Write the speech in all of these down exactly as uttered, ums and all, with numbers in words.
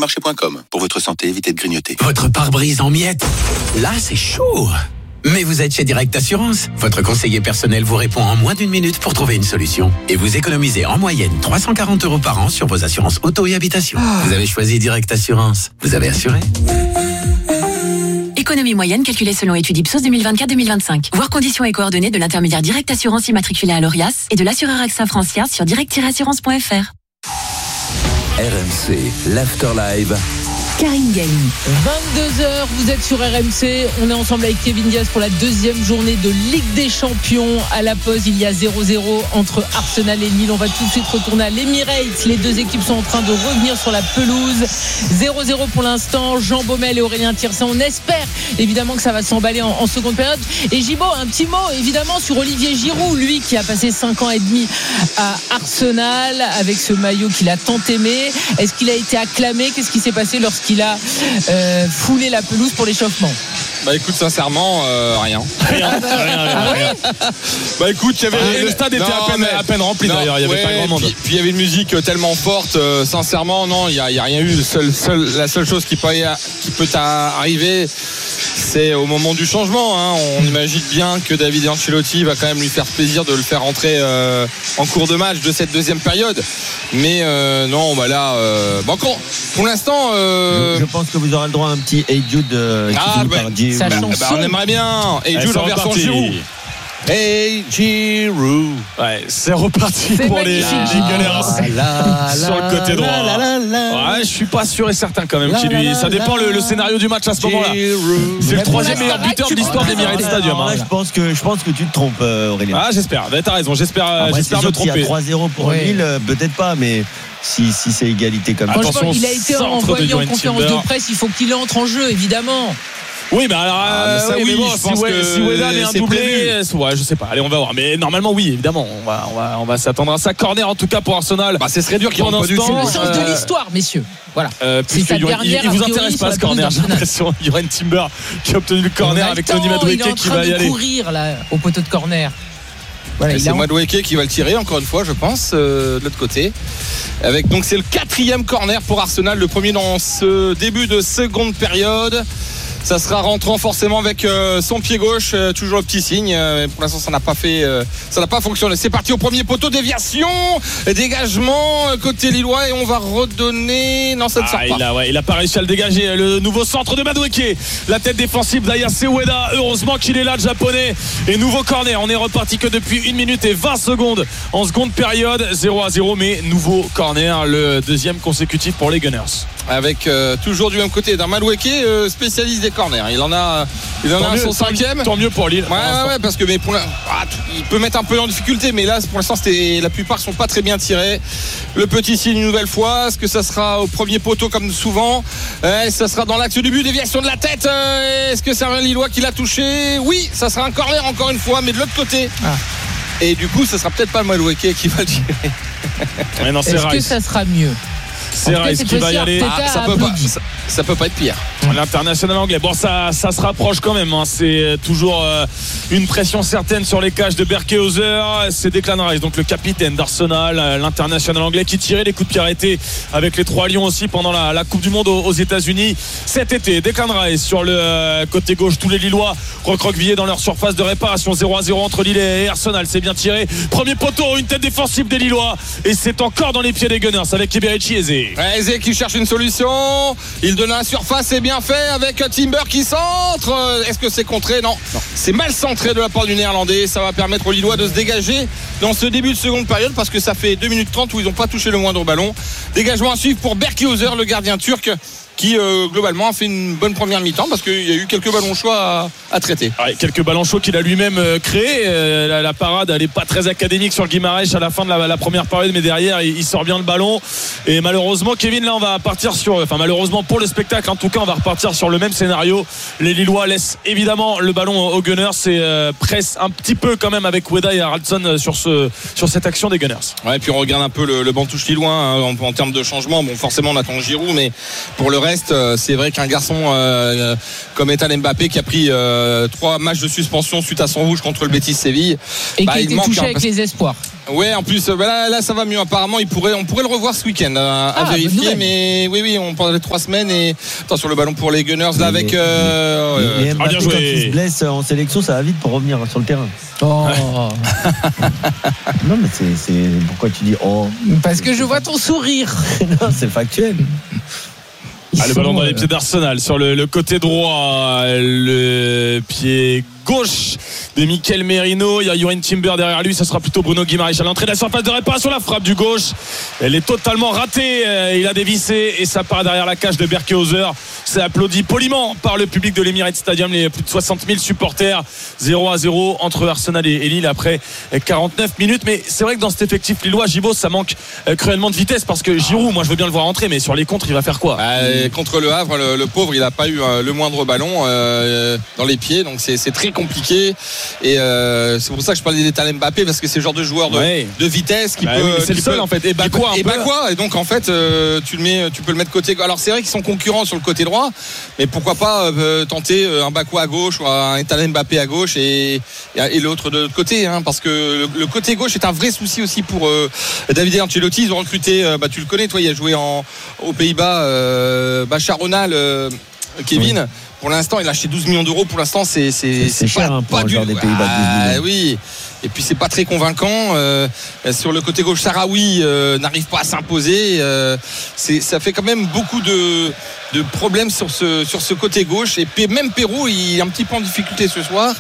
intermarché point com. Pour votre santé, évitez de grignoter. Votre pare-brise en miettes. Là, c'est chaud. Mais vous êtes chez Direct Assurance. Votre conseiller personnel vous répond en moins d'une minute pour trouver une solution. Et vous économisez en moyenne trois cent quarante euros par an sur vos assurances auto et habitation. Ah. Vous avez choisi Direct Assurance. Vous avez assuré. Économie moyenne calculée selon étude Ipsos deux mille vingt-quatre deux mille vingt-cinq. Voir conditions et coordonnées de l'intermédiaire Direct Assurance immatriculé à l'Orias et de l'assureur AXA Francia sur direct assurance point f r. R M C, l'Afterlive. Karine Galli. vingt-deux heures, vous êtes sur R M C. On est ensemble avec Kevin Diaz pour la deuxième journée de Ligue des Champions. À la pause, il y a zéro zéro entre Arsenal et Lille. On va tout de suite retourner à l'Emirates. Les deux équipes sont en train de revenir sur la pelouse. zéro zéro pour l'instant. Jean Baumel et Aurélien Tirset. On espère évidemment que ça va s'emballer en, en seconde période. Et Gibaud, un petit mot évidemment sur Olivier Giroud, lui qui a passé cinq ans et demi à Arsenal avec ce maillot qu'il a tant aimé. Est-ce qu'il a été acclamé? Qu'est-ce qui s'est passé lorsqu'il qu'il a euh, foulé la pelouse pour l'échauffement? Bah écoute, sincèrement, euh, rien. Rien, rien, rien, rien. Bah écoute, il y avait ah, le stade était non, à, peine, mais... à peine rempli non, d'ailleurs, il n'y avait ouais, pas grand monde. Puis, puis il y avait une musique tellement forte, euh, sincèrement, non, il n'y a, a rien eu. Seul, seul, la seule chose qui peut, qui peut arriver, c'est au moment du changement. Hein. On imagine bien que David Ancelotti va quand même lui faire plaisir de le faire rentrer euh, en cours de match de cette deuxième période. Mais euh, non, bah là, euh, bon, pour l'instant, euh... je, je pense que vous aurez le droit à un petit Hey Jude euh, qui ah, bah, bah, bah, on aimerait bien Hey Jude en version Giroud. Hey Giroud. Ouais, c'est reparti c'est pour magnifique. Les Gunners sur le côté droit. La, la, la, ouais, je suis pas sûr et certain quand même la, chez lui. Ça dépend le, le scénario du match à ce moment-là. C'est le troisième meilleur buteur de l'histoire d'Emirates Stadium. Hein. Je pense que je pense que tu te trompes, Aurélien. Ah, j'espère. Bah, t'as raison. J'espère, après, j'espère me tromper. Il y a trois zéro pour ouais. Lille, peut-être pas, mais. Si, si c'est égalité comme ça. Franchement, il a été envoyé en conférence de presse. Il faut qu'il entre en jeu, évidemment. Oui, mais alors, ah, mais ça, euh, oui, mais bon, je pense si, que si Weda est un doublé, prévu. Ouais, je sais pas. Allez, on va voir. Mais normalement, oui, évidemment, on va, on va, on va s'attendre à ça. Corner, en tout cas, pour Arsenal. Bah, ce serait dur qu'il rentre pas du tout. C'est le sens de l'histoire, messieurs. Voilà. Euh, c'est sa dernière. Il, il vous intéresse pas ce corner, j'ai l'impression. Il y aura une Timber qui a obtenu le corner avec Tony Madueke qui va y aller. Il est en train de courir, là, au poteau de corner. Voilà, c'est Madueke qui va le tirer encore une fois, je pense, euh, de l'autre côté. Avec donc c'est le quatrième corner pour Arsenal, le premier dans ce début de seconde période. Ça sera rentrant forcément avec euh, son pied gauche, euh, toujours le petit signe. Euh, pour l'instant, ça n'a pas fait, euh, ça n'a pas fonctionné. C'est parti au premier poteau, déviation, dégagement euh, côté lillois et on va redonner. Non, ça ne ah, sort pas. Il a, ouais, il a pas réussi à le dégager. Le nouveau centre de Madueke, la tête défensive d'Ayase Ueda. Heureusement qu'il est là, le japonais. Et nouveau corner. On est reparti que depuis une minute et vingt secondes en seconde période, zéro à zéro, mais nouveau corner, le deuxième consécutif pour les Gunners. Avec euh, toujours du même côté d'un Madueke, euh, spécialiste des corner. Il en a, il en a un son cinquième. Tant mieux pour Lille. Ouais, ouais, ouais, parce que mais pour la, ah, il peut mettre un peu en difficulté, mais là, pour l'instant, c'était, la plupart sont pas très bien tirés. Le petit signe une nouvelle fois. Est-ce que ça sera au premier poteau comme souvent? euh, Ça sera dans l'axe du but, déviation de la tête. Euh, est-ce que c'est un Lillois qui l'a touché? Oui, ça sera un corner encore une fois, mais de l'autre côté. Ah. Et du coup, ça sera peut-être pas le Madueke qui va le tirer. Mais non, c'est Est-ce que ça sera mieux? C'est Rice qui va y aller. Ah, ça, peut pas, ça, ça peut pas être pire. L'international anglais. Bon, ça, ça se rapproche quand même. Hein. C'est toujours euh, une pression certaine sur les cages de Berkehauser. C'est Declan Rice, donc le capitaine d'Arsenal, l'international anglais, qui tirait les coups de pied arrêtés avec les trois Lions aussi pendant la, la Coupe du Monde aux, aux États-Unis cet été. Declan Rice sur le euh, côté gauche. Tous les Lillois recroquevillés dans leur surface de réparation. zéro à zéro entre Lille et Arsenal. C'est bien tiré. Premier poteau, une tête défensive des Lillois. Et c'est encore dans les pieds des Gunners avec Eberechi Eze. Ouais, Eze qui cherche une solution. Il donne la surface, c'est bien fait avec Timber qui centre. Est-ce que c'est contré? Non. non. C'est mal centré de la part du Néerlandais. Ça va permettre aux Lillois de se dégager dans ce début de seconde période parce que ça fait deux minutes trente où ils n'ont pas touché le moindre ballon. Dégagement à suivre pour Berkehauser, le gardien turc, qui euh, globalement a fait une bonne première mi-temps parce qu'il y a eu quelques ballons chauds à, à traiter. Ouais, quelques ballons chauds qu'il a lui-même euh, créés. Euh, la, la parade, elle n'est pas très académique sur Guimarães à la fin de la, la première période, mais derrière, il, il sort bien le ballon. Et malheureusement, Kevin, là, on va partir sur, enfin malheureusement pour le spectacle, en tout cas, on va repartir sur le même scénario. Les Lillois laissent évidemment le ballon aux Gunners et euh, pressent un petit peu quand même avec Weda et Haraldsson sur ce, sur cette action des Gunners. Ouais, et puis on regarde un peu le, le banc touche lillois hein, en, en termes de changement. Bon, forcément, on attend Giroud, mais pour le reste, c'est vrai qu'un garçon euh, comme Ethan Mbappé qui a pris euh, euh, trois matchs de suspension suite à son rouge contre le Betis Séville. Et bah, qui a été touché un, avec parce... les espoirs. Ouais, en plus, bah là, là, ça va mieux. Apparemment, il pourrait, on pourrait le revoir ce week-end à, ah, à vérifier. Mais oui, oui, on pendant les trois semaines et attention le ballon pour les Gunners là avec. Mais, euh, mais, mais euh, Mbappé, quand il se blesse en sélection, ça va vite pour revenir sur le terrain. Oh. Non, mais c'est, c'est pourquoi tu dis oh. Parce que je vois ton sourire. Non, c'est factuel. Ah, le ballon dans les pieds d'Arsenal sur le, le côté droit, le pied gauche de Mikel Merino. Il y a Yorin Timber derrière lui. Ça sera plutôt Bruno Guimaraes à l'entrée de la surface de réparation. La frappe du gauche, elle est totalement ratée. Il a dévissé et ça part derrière la cage de Berkehauser. C'est applaudi poliment par le public de l'Emirates Stadium. Les plus de soixante mille supporters. zéro à zéro entre Arsenal et Lille après quarante-neuf minutes. Mais c'est vrai que dans cet effectif lillois, Gibaud, ça manque cruellement de vitesse parce que Giroud, moi je veux bien le voir rentrer, mais sur les contres, il va faire quoi? euh, Contre le Havre, le, le pauvre, il n'a pas eu euh, le moindre ballon euh, dans les pieds. Donc c'est, c'est très compliqué et euh, c'est pour ça que je parlais d'Etal Mbappé parce que c'est le genre de joueur de, ouais. de vitesse qui bah peut oui, c'est qui le seul peut, en fait et bah quoi et bah quoi et donc en fait euh, tu le mets tu peux le mettre côté. Alors c'est vrai qu'ils sont concurrents sur le côté droit mais pourquoi pas euh, tenter un Bakou à gauche ou un Etal Mbappé à gauche et, et, et l'autre de l'autre côté hein, parce que le, le côté gauche est un vrai souci aussi pour euh, David Ancelotti. Ils ont recruté euh, bah tu le connais toi, il a joué en, aux Pays-Bas euh, Bachar Ronald euh, Kevin oui. Pour l'instant, il a acheté douze millions d'euros. Pour l'instant, c'est c'est, c'est, c'est pas, cher hein, pour pas un du joueur des Pays-Bas. Ah, oui. Et puis c'est pas très convaincant. Euh, sur le côté gauche, Sahraoui euh, n'arrive pas à s'imposer. Euh, c'est, ça fait quand même beaucoup de, de problèmes sur ce sur ce côté gauche. Et même Perrault, il est un petit peu en difficulté ce soir.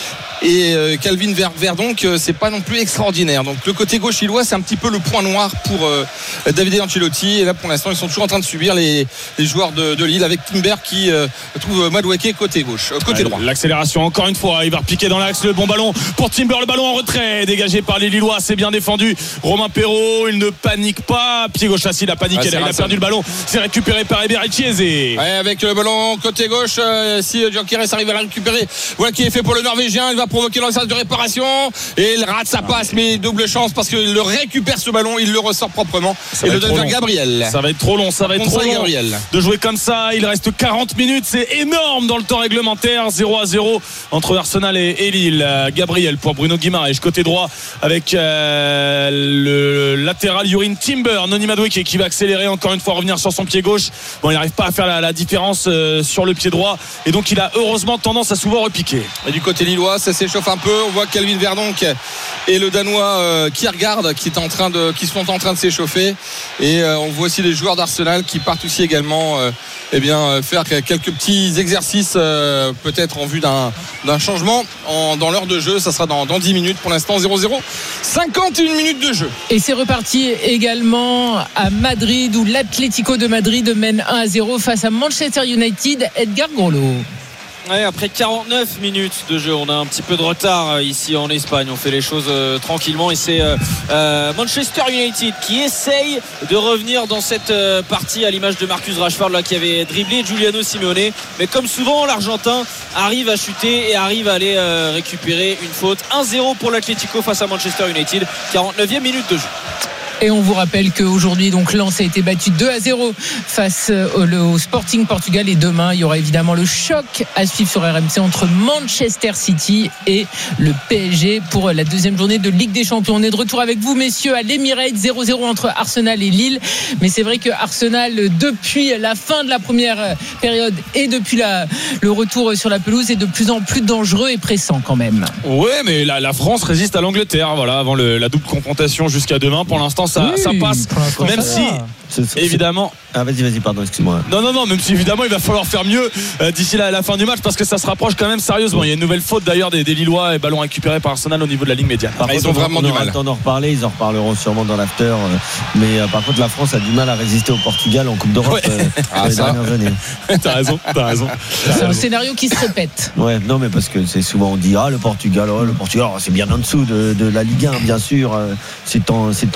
Et euh, Calvin Verdon, euh, c'est pas non plus extraordinaire. Donc le côté gauche lillois, c'est un petit peu le point noir pour euh, David Ancelotti. Et là, pour l'instant, ils sont toujours en train de subir les, les joueurs de, de Lille avec Timber qui euh, trouve Madueke côté gauche, euh, côté ouais, droit. L'accélération, encore une fois, il va repiquer dans l'axe. Le bon ballon pour Timber, le ballon en retrait, dégagé par les Lillois, c'est bien défendu. Romain Perrault, il ne panique pas. Pied gauche assis, il a paniqué, ah, il a perdu le ballon. C'est récupéré par Eberechi Eze. Ouais, avec le ballon côté gauche, euh, si Gyökeres arrive à la récupérer, voilà qui est fait pour le Norvégien. Il va provoquer dans de réparation et il rate sa passe mais double chance parce qu'il le récupère ce ballon, il le ressort proprement ça et le donne vers Gabriel. Ça va être trop long, ça va être trop long Gabriel. De jouer comme ça. Il reste quarante minutes, c'est énorme dans le temps réglementaire. Zéro à zéro entre Arsenal et, et Lille. Gabriel pour Bruno Guimaraes côté droit avec euh, le latéral Yorin Timber, Noni Madueke qui va accélérer encore une fois, revenir sur son pied gauche. Bon, il n'arrive pas à faire la, la différence euh, sur le pied droit et donc il a heureusement tendance à souvent repiquer. Et du côté lillois, ça s'échauffe un peu. On voit Calvin Verdonk et le Danois euh, Kiergaard qui, est en train de, qui sont en train de s'échauffer et euh, on voit aussi les joueurs d'Arsenal qui partent aussi également euh, eh bien, faire quelques petits exercices euh, peut-être en vue d'un, d'un changement en, dans l'heure de jeu. Ça sera dans, dans dix minutes. Pour l'instant zéro zéro, cinquante et une minutes de jeu. Et c'est reparti également à Madrid où l'Atlético de Madrid mène un à zéro face à Manchester United. Edgar Groslo. Ouais, après quarante-neuf minutes de jeu, on a un petit peu de retard ici en Espagne. On fait les choses euh, tranquillement et c'est euh, euh, Manchester United qui essaye de revenir dans cette euh, partie à l'image de Marcus Rashford là, qui avait dribblé Giuliano Simeone. Mais comme souvent, l'Argentin arrive à chuter et arrive à aller euh, récupérer une faute. un zéro pour l'Atlético face à Manchester United. quarante-neuvième minute de jeu. Et on vous rappelle qu'aujourd'hui, donc, Lens a été battu deux à zéro face au Sporting Portugal. Et demain, il y aura évidemment le choc à suivre sur R M C entre Manchester City et le P S G pour la deuxième journée de Ligue des Champions. On est de retour avec vous, messieurs, à l'Emirates. zéro zéro entre Arsenal et Lille. Mais c'est vrai que Arsenal, depuis la fin de la première période et depuis la, le retour sur la pelouse, est de plus en plus dangereux et pressant quand même. Ouais, mais la, la France résiste à l'Angleterre. Voilà, avant le, la double confrontation jusqu'à demain. Pour l'instant, ça, oui, ça passe. Même si, c'est, c'est, évidemment. Ah, vas-y, vas-y, pardon, excuse-moi. Non, non, non, même si évidemment, il va falloir faire mieux euh, d'ici la, la fin du match parce que ça se rapproche quand même sérieusement. Il y a une nouvelle faute d'ailleurs des, des Lillois et ballon récupéré par Arsenal au niveau de la ligne médiane. Par ah, contre, ils ont vraiment on du mal. On d'en reparler, ils en reparleront sûrement dans l'after. Euh, mais euh, par contre, la France a du mal à résister au Portugal en Coupe d'Europe ouais. euh, ah, les dernières années. T'as raison, t'as raison. T'as c'est raison. Un scénario qui se répète. Ouais, non, mais parce que c'est souvent on dit ah le Portugal, oh, le Portugal, oh, c'est bien en dessous de, de la Ligue un, bien sûr. Euh, c'est, en, c'est en dessous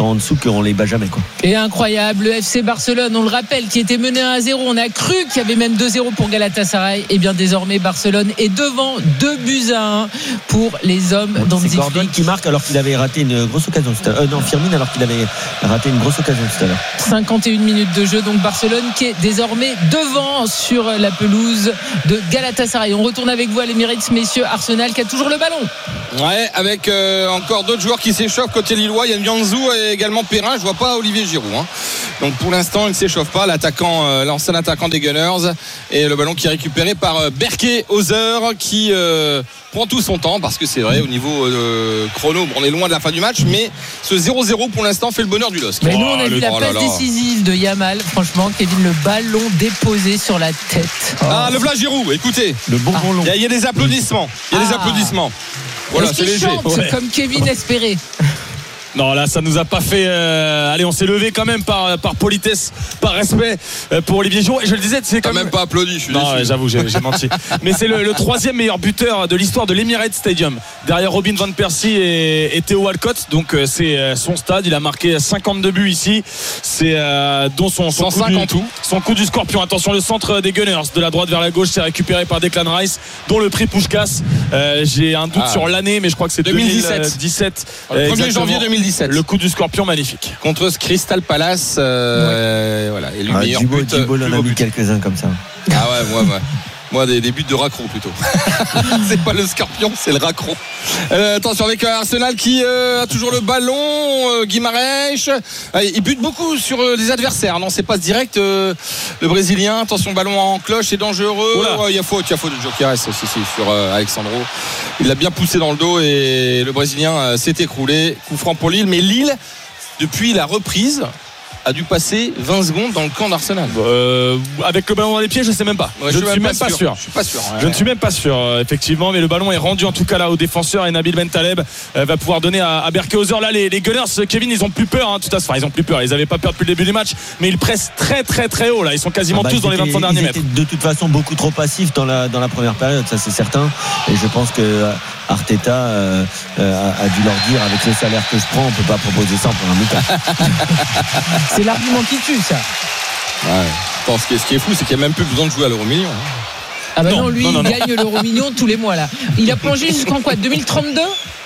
qu'on les bat jamais, quoi. Et incroyable, le F C Barcelone, on le rappelle, qui était mené un à zéro. On a cru qu'il y avait même deux zéro pour Galatasaray. Et bien désormais, Barcelone est devant, deux buts à un pour les hommes Bon, d'Hansi c'est Gordon Flick. qui marque alors qu'il avait raté une grosse occasion tout à l'heure. Euh, non, Firmin alors qu'il avait raté une grosse occasion tout à l'heure. cinquante et une minutes de jeu, donc Barcelone qui est désormais devant sur la pelouse de Galatasaray. On retourne avec vous à l'Emirates, messieurs. Arsenal qui a toujours le ballon. Ouais, avec euh, encore d'autres joueurs qui s'échauffent côté lillois. Il y a Nianzou et également Perrin. Je vois pas Olivier Giroud. Hein. Donc pour l'instant, il ne s'échauffe pas. L'attaquant, euh, l'ancien attaquant des Gunners, et le ballon qui est récupéré par euh, Berke Hauser qui euh, prend tout son temps parce que c'est vrai au niveau euh, chrono, on est loin de la fin du match, mais ce zéro zéro pour l'instant fait le bonheur du L O S K. Mais nous, on a oh, vu le... la oh passe là là. décisive de Yamal. Franchement, Kevin, le ballon déposé sur la tête. Oh. Ah, le Vla Giroud, écoutez. Le bonbon Ah, long. Il y, y a des applaudissements. Il y a des Ah. applaudissements. Voilà, Est-ce c'est qu'il léger. chante Ouais. comme Kevin espérait? Non, là, ça nous a pas fait. Euh, allez, on s'est levé quand même par, par politesse, par respect euh, pour Olivier Giroud. Et je le disais, c'est T'as quand même. même pas applaudi, je suis Non, déçu. ouais, j'avoue, j'ai, j'ai menti. Mais c'est le, le troisième meilleur buteur de l'histoire de l'Emirates Stadium. Derrière Robin van Persie et, et Theo Walcott. Donc, euh, c'est euh, son stade. Il a marqué cinquante-deux buts ici. C'est euh, dont son, son, cent cinq coup du, en tout. son coup du scorpion. Attention, le centre des Gunners. De la droite vers la gauche, c'est récupéré par Declan Rice, dont le prix Puskás. Euh, j'ai un doute Ah. sur l'année, mais je crois que c'est deux mille dix-sept. deux mille dix-sept. Le premier Exactement. janvier deux mille dix-sept. Le coup du scorpion magnifique. Contre ce Crystal Palace, euh, voilà, et le Ah, meilleur Djibo, but. Djibo, plus on beau a mis but. quelques-uns comme ça. Ah ouais, moi, moi, moi des, des buts de raccro plutôt. C'est pas le scorpion, c'est le raccro. Euh, attention avec euh, Arsenal qui euh, a toujours le ballon. Euh, Guimarães, euh, il bute beaucoup sur euh, les adversaires. Non, c'est pas direct. Euh, le Brésilien, attention, ballon en cloche, c'est dangereux. Oula. Ouais, il y a faute, il y a faute de Jokeres aussi si, sur euh, Alexandro. Il l'a bien poussé dans le dos et le Brésilien euh, s'est écroulé. Coup franc pour Lille, mais Lille, depuis la reprise, a dû passer vingt secondes dans le camp d'Arsenal. Euh, avec le ballon dans les pieds, je sais même pas. Ouais, je ne suis même pas sûr. Je suis pas sûr. Je ne suis même pas sûr, euh, effectivement, mais le ballon est rendu en tout cas là au défenseur et Nabil Bentaleb euh, va pouvoir donner à, à Berke Hauser. Là, les, les Gunners, Kevin, ils ont plus peur. Hein, tout à fait. Enfin, ils ont plus peur. Ils n'avaient pas peur depuis le début du match, mais ils pressent très, très, très haut. Là, ils sont quasiment Ah bah, tous ils dans les étaient- vingt-cinq derniers ils mètres. étaient de toute façon beaucoup trop passifs dans la, dans la première période, ça c'est certain. Et je pense que euh, Arteta euh, euh, a, a dû leur dire, avec le salaire que je prends, on peut pas proposer ça en première mi-temps. C'est l'argument qui tue, ça. Ouais. Bon, ce, qui est, ce qui est fou, c'est qu'il n'y a même plus besoin de jouer à l'euro million. Ah bah non, Non, lui, non, non, il non. gagne l'euro million tous les mois, là. Il a plongé jusqu'en quoi, deux mille trente-deux?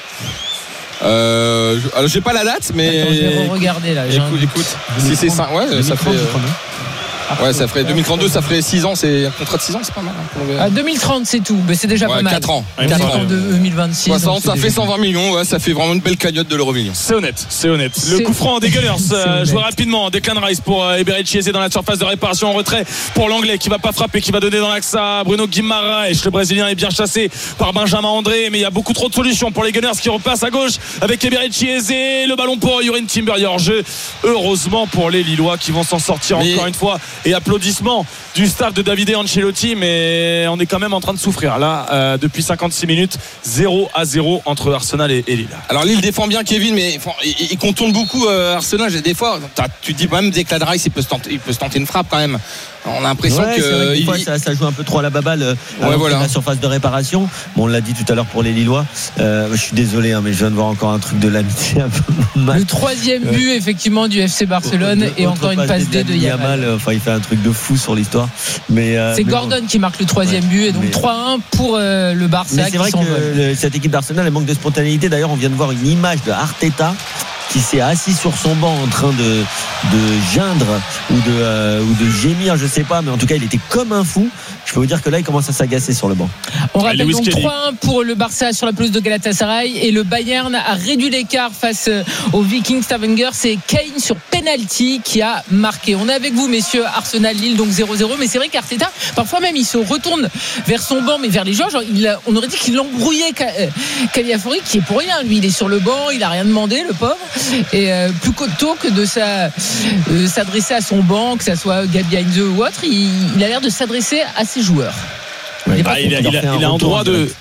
Euh, je- alors, j'ai pas la date, mais. Attends, je vais regarder là. j'ai un- Écoute, écoute. Si c'est ça, ouais, ça fait. Ouais, ça ferait deux mille trente-deux, ça ferait six ans, c'est un contrat de six ans, c'est pas mal. Hein, pour le- À deux mille trente, c'est tout. Mais c'est déjà ouais, pas mal. quatre ans. Ouais, quatre quatre ans ans. de deux mille vingt-six. soixante, donc ça c'est fait déjà- cent vingt millions, ouais, ça fait vraiment une belle cagnotte de l'euro million. C'est honnête, c'est honnête. Le C'est- coup franc des Gunners, C'est euh, honnête. joué rapidement. Declan Rice pour euh, Eberechi Eze dans la surface de réparation en retrait pour l'anglais qui va pas frapper, qui va donner dans l'axe à Bruno Guimarães. Le brésilien est bien chassé par Benjamin André, mais il y a beaucoup trop de solutions pour les Gunners qui repassent à gauche avec Eberechi Eze. Le ballon pour Yorin Timber, il y a hors-jeu. Heureusement pour les Lillois qui vont s'en sortir Mais- encore une fois. Et applaudissements du staff de Davide Ancelotti, mais on est quand même en train de souffrir là euh, depuis cinquante-six minutes. zéro à zéro entre Arsenal et, et Lille. Alors Lille défend bien Kevin, mais enfin, il, il contourne beaucoup euh, Arsenal. Des fois, t'as- tu te dis même Declan Rice, il peut se tenter, il peut se tenter une frappe quand même. On a l'impression Ouais, que c'est vrai que des il- fois, ça, ça joue un peu trop à la baballe euh, alors voilà. que la surface de réparation. Bon, on l'a dit tout à l'heure pour les Lillois. Euh, je suis désolé, hein, mais je viens de voir encore un truc de l'amitié un peu mal. Le troisième but, effectivement, du F C Barcelone Autre et encore une passe D de Yamal. euh, Enfin, il fait un truc de fou sur l'histoire. Mais euh, C'est mais bon. Gordon qui marque le troisième Ouais, but et donc mais- trois un pour euh, le Barça Mais c'est qui vrai que s'envole. le- cette équipe d'Arsenal elle manque de spontanéité. D'ailleurs, on vient de voir une image de Arteta qui s'est assis sur son banc en train de, de geindre ou de, euh, ou de gémir, je sais pas, mais en tout cas, il était comme un fou. Je peux vous dire que là, il commence à s'agacer sur le banc. On rappelle Lewis donc Kelly. trois un pour le Barça sur la pelouse de Galatasaray et le Bayern a réduit l'écart face au Viking Stavanger. C'est Kane sur penalty qui a marqué. On est avec vous, messieurs. Arsenal Lille, donc zéro zéro. Mais c'est vrai qu'Arteta, parfois même, il se retourne vers son banc, mais vers les joueurs. Genre, il a- on aurait dit qu'il embrouillait Caliafori, qui est pour rien. Lui, il est sur le banc, il a rien demandé, le pauvre. Et euh, plus tôt que de sa, euh, s'adresser à son banc, que ça soit Gabi Heinze ou autre, il, il a l'air de s'adresser à ses joueurs. Ouais. Il est pas Ah, il, a, Il leur il a- fait un il a un retour droit en de. direct.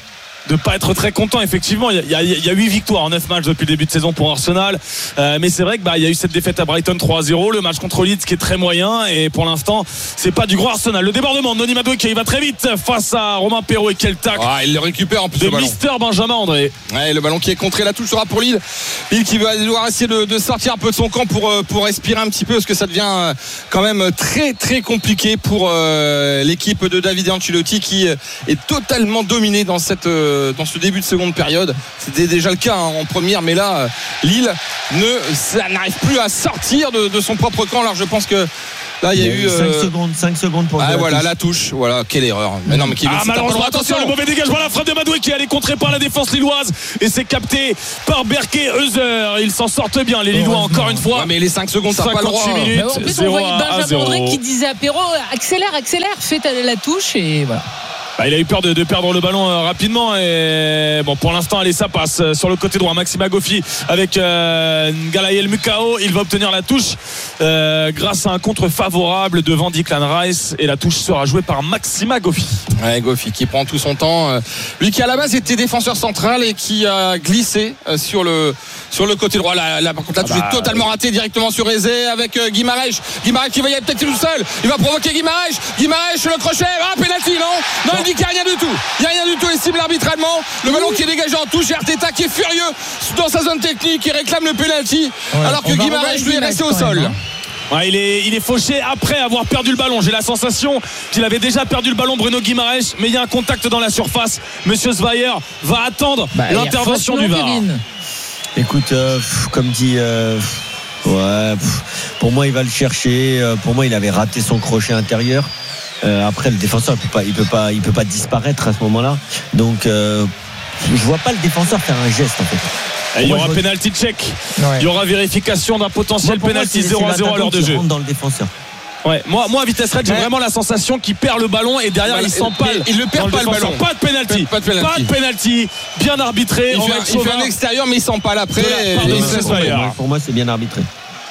de pas être très content. Effectivement, il y a, il y a huit victoires en neuf matchs depuis le début de saison pour Arsenal. Euh, mais c'est vrai que bah il y a eu cette défaite à Brighton trois à zéro, le match contre Leeds qui est très moyen et pour l'instant c'est pas du gros Arsenal. Le débordement de Noni Madueke qui va très vite face à Romain Perraud et quel tac. Ah, il le récupère en plus de Mister Benjamin André. Ouais, le ballon qui est contré, la touche sera pour Lille. Lille qui va devoir essayer de, de sortir un peu de son camp pour, pour respirer un petit peu parce que ça devient quand même très très compliqué pour euh, l'équipe de David Ancelotti qui est totalement dominée dans, cette, euh, dans ce début de seconde période. C'était déjà le cas hein, en première, mais là Lille ne, ça n'arrive plus à sortir de, de son propre camp. Alors je pense que là il y a, il y a eu cinq euh... secondes cinq secondes pour ah la voilà touche. la touche voilà quelle erreur mais non mais qui ah malheureusement attention, attention le mauvais dégagement, la frappe de Madueke qui est contrée par la défense lilloise et c'est capté par Berke Heuser. Ils s'en sortent bien les Lillois encore une fois. Ouais, mais les cinq secondes t'as pas le droit minutes, en plus on voyait Benjamin André qui disait à Perraud accélère accélère fais la touche et voilà. Bah, il a eu peur de, de perdre le ballon euh, rapidement et bon pour l'instant allez ça passe euh, sur le côté droit. Maxime Goffy avec euh, Galayel Mukao, il va obtenir la touche euh, grâce à un contre favorable devant Declan Rice et la touche sera jouée par Maxime Goffy. Ouais, Goffy qui prend tout son temps, euh, lui qui à la base était défenseur central et qui a glissé euh, sur le sur le côté droit. Là, là par contre la touche ah bah, est totalement ratée directement sur Eze avec euh, Guimarães. Guimarães qui va y aller peut-être tout seul, il va provoquer Guimarães. Guimarães le crochet, ah penalty non non, non. Il n'y a rien du tout, il n'y a rien du tout, il cible arbitralement le ballon qui est dégagé en touche et Arteta qui est furieux dans sa zone technique, il réclame le penalty ouais, alors que Guimarães lui est resté au sol même, hein. Ouais, il est, il est fauché après avoir perdu le ballon. J'ai la sensation qu'il avait déjà perdu le ballon, Bruno Guimarães, mais il y a un contact dans la surface. Monsieur Zweier va attendre bah, l'intervention du V A R. Écoute, euh, pff, comme dit euh, ouais, pff, pour moi il va le chercher, euh, pour moi il avait raté son crochet intérieur. Euh, après le défenseur il peut pas, il peut pas, il peut pas disparaître à ce moment-là. Donc euh, je vois pas le défenseur faire un geste en fait. Et il y aura pénalty check. Ouais. Il y aura vérification d'un potentiel pénalty zéro à zéro à l'heure de jeu. Dans le défenseur. Ouais, moi, moi à Vitesse Red, j'ai ouais. vraiment la sensation qu'il perd le ballon et derrière voilà, il s'empale. Il ne perd pas le, le ballon. Pas de pénalty. Pas de pénalty. Pas de pénalty. Bien arbitré. Il, on fait, va un, il fait un extérieur mais il s'empale après. Et et et pour moi c'est bien arbitré.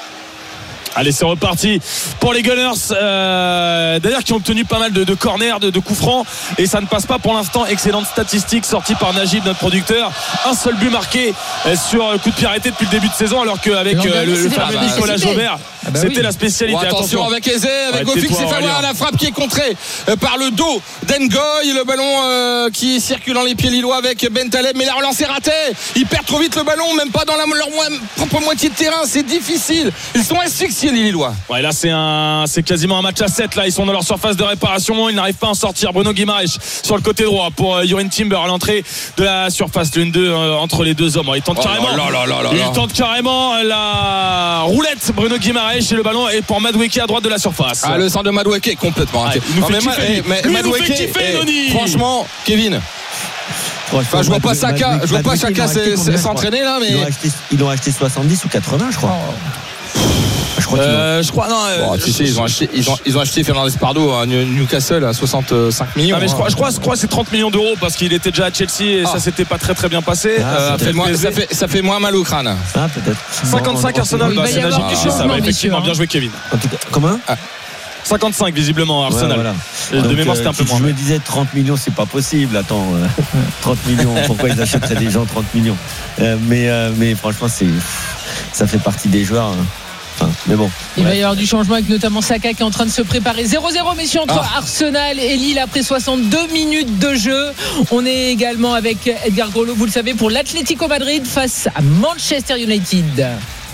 Allez, c'est reparti pour les Gunners euh, d'ailleurs qui ont obtenu pas mal de, de corners, de, de coups francs et ça ne passe pas pour l'instant. Excellente statistique sortie par Najib, notre producteur. Un seul but marqué sur le coup de pied arrêté depuis le début de saison alors qu'avec euh, le, le fameux bah, Nicolas Jaubert ah bah c'était oui. la spécialité. Bon, attention, attention avec Eze, avec ouais, Goffy qui s'est fait avoir la frappe qui est contrée par le dos d'Engoy, le ballon euh, qui circule dans les pieds lillois avec Bentaleb mais la relance est ratée, ils perdent trop vite le ballon, même pas dans la, leur propre moitié de terrain, c'est difficile, ils sont asphyxiés les Lillois. Ouais, là c'est un c'est quasiment un match à sept là, ils sont dans leur surface de réparation, ils n'arrivent pas à en sortir. Bruno Guimarães sur le côté droit pour euh, Yorin Timber à l'entrée de la surface, l'une deux euh, entre les deux hommes. Il tente oh carrément là là là là il tente carrément la roulette Bruno Guimarães et le ballon est pour Madueke à droite de la surface. Ah, le centre de Madueke complètement raté. Ah, il nous fait non, kiffer, mais, mais, Madueke, kiffer, eh, franchement Kevin Enfin, je vois pas Saka, je vois pas Saka s'entraîner là, mais ils ont acheté, ils ont acheté soixante-dix ou quatre-vingts, je crois. Oh. Je crois, euh, je crois non. Bon, euh, tu sais, ils ont acheté, ils ont, ils ont acheté Fernandes Pardo à Newcastle à soixante-cinq millions. Ah, mais je crois, je crois, je crois que c'est trente millions d'euros parce qu'il était déjà à Chelsea et ah. ça s'était pas très très bien passé. Ah, euh, fait moins, ça fait, ça fait moins mal au crâne. Ah, peut-être. cinquante-cinq Arsenal. Bah, c'est Najib qui ça va effectivement bien joué Kevin. En tout cas, comment? Ah. cinquante-cinq visiblement Arsenal. Ouais, voilà. De donc, mémoire c'était un peu euh, moins. Je me disais trente millions c'est pas possible. Attends, euh, trente millions. Pourquoi ils achèteraient des gens trente millions euh, mais, euh, mais franchement c'est, ça fait partie des joueurs. Hein. Enfin, mais bon, il ouais. va y avoir du changement avec notamment Saka qui est en train de se préparer. Zéro zéro messieurs entre ah. Arsenal et Lille après soixante-deux minutes de jeu. On est également avec Edgar Groslo, vous le savez, pour l'Atlético Madrid face à Manchester United.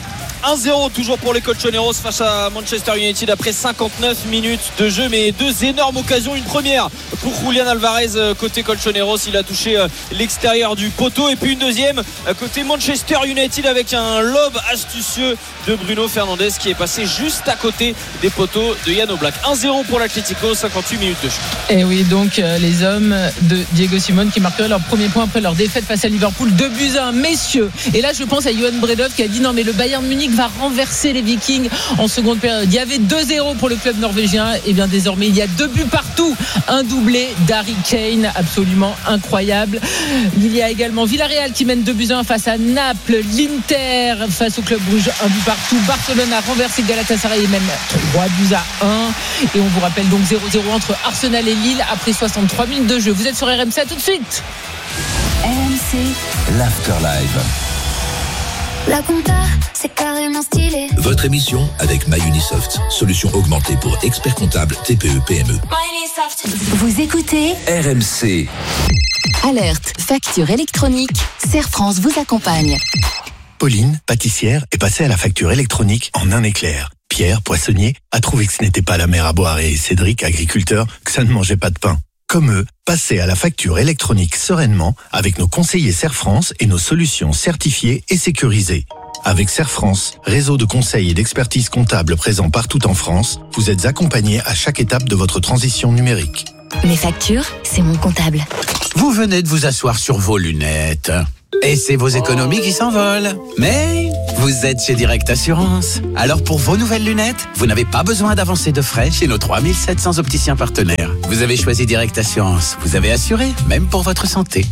un zéro toujours pour les Colchoneros face à Manchester United après cinquante-neuf minutes de jeu, mais deux énormes occasions. Une première pour Julián Alvarez côté Colchoneros, il a touché l'extérieur du poteau, et puis une deuxième côté Manchester United avec un lob astucieux de Bruno Fernandes qui est passé juste à côté des poteaux de Yann Oblak. un zéro pour l'Atlético, cinquante-huit minutes de jeu. Et oui, donc euh, les hommes de Diego Simone qui marqueraient leur premier point après leur défaite face à Liverpool, deux buts à un, messieurs. Et là je pense à Johan Bredov qui a dit non mais le Bayern Munich va renverser les Vikings en seconde période. Il y avait deux zéro pour le club norvégien, et bien désormais il y a deux buts partout, un doublé d'Harry Kane absolument incroyable. Il y a également Villarreal qui mène deux buts à un face à Naples, l'Inter face au club rouge, un but partout. Barcelone a renversé Galatasaray et même trois buts à un, et on vous rappelle donc zéro zéro entre Arsenal et Lille après soixante-trois minutes de jeu. Vous êtes sur R M C, à tout de suite. C, l'Afterlife. La compta, c'est carrément stylé. Votre émission avec MyUnisoft, solution augmentée pour experts comptables T P E P M E. Vous écoutez R M C. Alerte, facture électronique. Serre France vous accompagne. Pauline, pâtissière, est passée à la facture électronique en un éclair. Pierre, poissonnier, a trouvé que ce n'était pas la mer à boire et Cédric, agriculteur, que ça ne mangeait pas de pain. Comme eux, passez à la facture électronique sereinement avec nos conseillers Serre France et nos solutions certifiées et sécurisées. Avec Serre France, réseau de conseils et d'expertise comptable présent partout en France, vous êtes accompagnés à chaque étape de votre transition numérique. Mes factures, c'est mon comptable. Vous venez de vous asseoir sur vos lunettes. Et c'est vos économies qui s'envolent. Mais vous êtes chez Direct Assurance. Alors pour vos nouvelles lunettes, vous n'avez pas besoin d'avancer de frais chez nos trois mille sept cents opticiens partenaires. Vous avez choisi Direct Assurance. Vous avez assuré, même pour votre santé.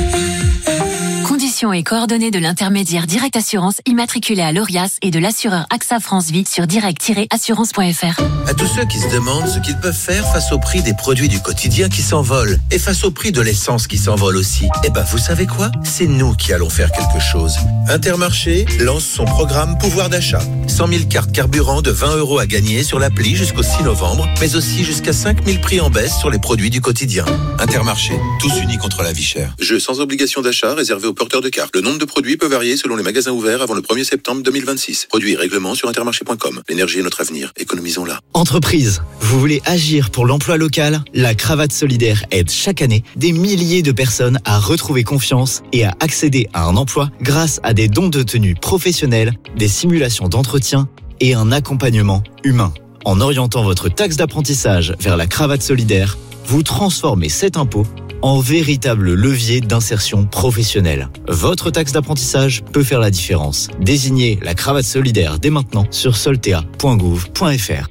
Conditions et coordonnées de l'intermédiaire Direct Assurance immatriculé à l'Orias et de l'assureur AXA France Vie sur direct tiret assurance point f r. À tous ceux qui se demandent ce qu'ils peuvent faire face au prix des produits du quotidien qui s'envolent et face au prix de l'essence qui s'envole aussi, eh ben vous savez quoi ? C'est nous qui allons faire quelque chose. Intermarché lance son programme pouvoir d'achat. cent mille cartes carburant de vingt euros à gagner sur l'appli jusqu'au six novembre, mais aussi jusqu'à cinq mille prix en baisse sur les produits du quotidien. Intermarché, tous unis contre la vie chère. Jeu sans obligation d'achat réservé aux porteurs de cartes. Le nombre de produits peut varier selon les magasins ouverts avant le premier septembre deux mille vingt-six. Produits et règlements sur intermarché point com. L'énergie est notre avenir. Économisons-la. Entreprise, vous voulez agir pour l'emploi local ? La Cravate Solidaire aide chaque année des milliers de personnes à retrouver confiance et à accéder à un emploi grâce à des dons de tenue professionnels, des simulations d'entretien et un accompagnement humain. En orientant votre taxe d'apprentissage vers la Cravate Solidaire, vous transformez cet impôt en véritable levier d'insertion professionnelle. Votre taxe d'apprentissage peut faire la différence. Désignez la Cravate Solidaire dès maintenant sur soltea point gouv point f r.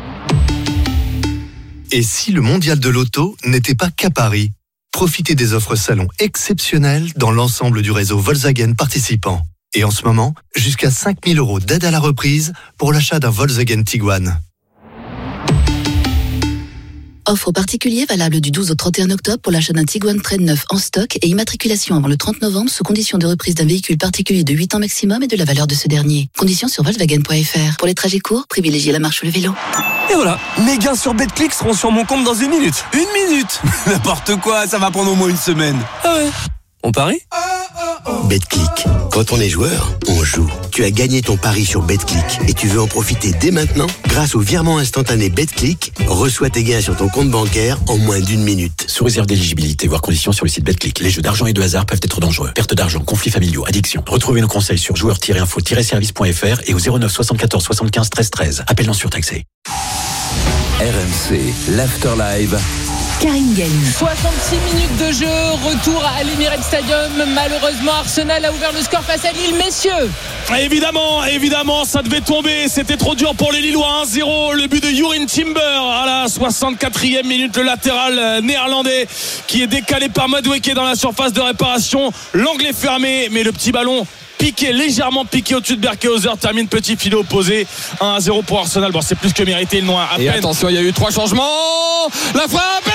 Et si le mondial de l'auto n'était pas qu'à Paris ? Profitez des offres salon exceptionnelles dans l'ensemble du réseau Volkswagen participant. Et en ce moment, jusqu'à cinq mille euros d'aide à la reprise pour l'achat d'un Volkswagen Tiguan. Offre aux particuliers valable du douze au trente et un octobre pour l'achat d'un Tiguan Trail neuf en stock et immatriculation avant le trente novembre sous condition de reprise d'un véhicule particulier de huit ans maximum et de la valeur de ce dernier. Conditions sur volkswagen point f r. Pour les trajets courts, privilégiez la marche ou le vélo. Et voilà, mes gains sur BetClick seront sur mon compte dans une minute. Une minute N'importe quoi, ça va prendre au moins une semaine. Ah ouais. On parie ? BetClick. Quand on est joueur, on joue. Tu as gagné ton pari sur BetClick et tu veux en profiter dès maintenant ? Grâce au virement instantané BetClick, reçois tes gains sur ton compte bancaire en moins d'une minute. Sous réserve d'éligibilité, voire conditions sur le site BetClick. Les jeux d'argent et de hasard peuvent être dangereux. Perte d'argent, conflits familiaux, addiction. Retrouvez nos conseils sur joueurs tiret info tiret service point f r et au zéro neuf soixante-quatorze soixante-quinze treize treize. Appel non surtaxé. R M C, l'Afterlife. Karine Galli. soixante-six minutes de jeu, retour à l'Emirates Stadium. Malheureusement, Arsenal a ouvert le score face à Lille, messieurs. Évidemment, évidemment, ça devait tomber. C'était trop dur pour les Lillois. un zéro, le but de Yurin Timber à la soixante-quatrième minute. Le latéral néerlandais qui est décalé par Madueke dans la surface de réparation. L'angle est fermé, mais le petit ballon piqué, légèrement piqué au-dessus de Berkehauser, termine petit filet opposé. un à zéro pour Arsenal. Bon, c'est plus que mérité, le noir. À et peine. Attention, il y a eu trois changements. La frappe et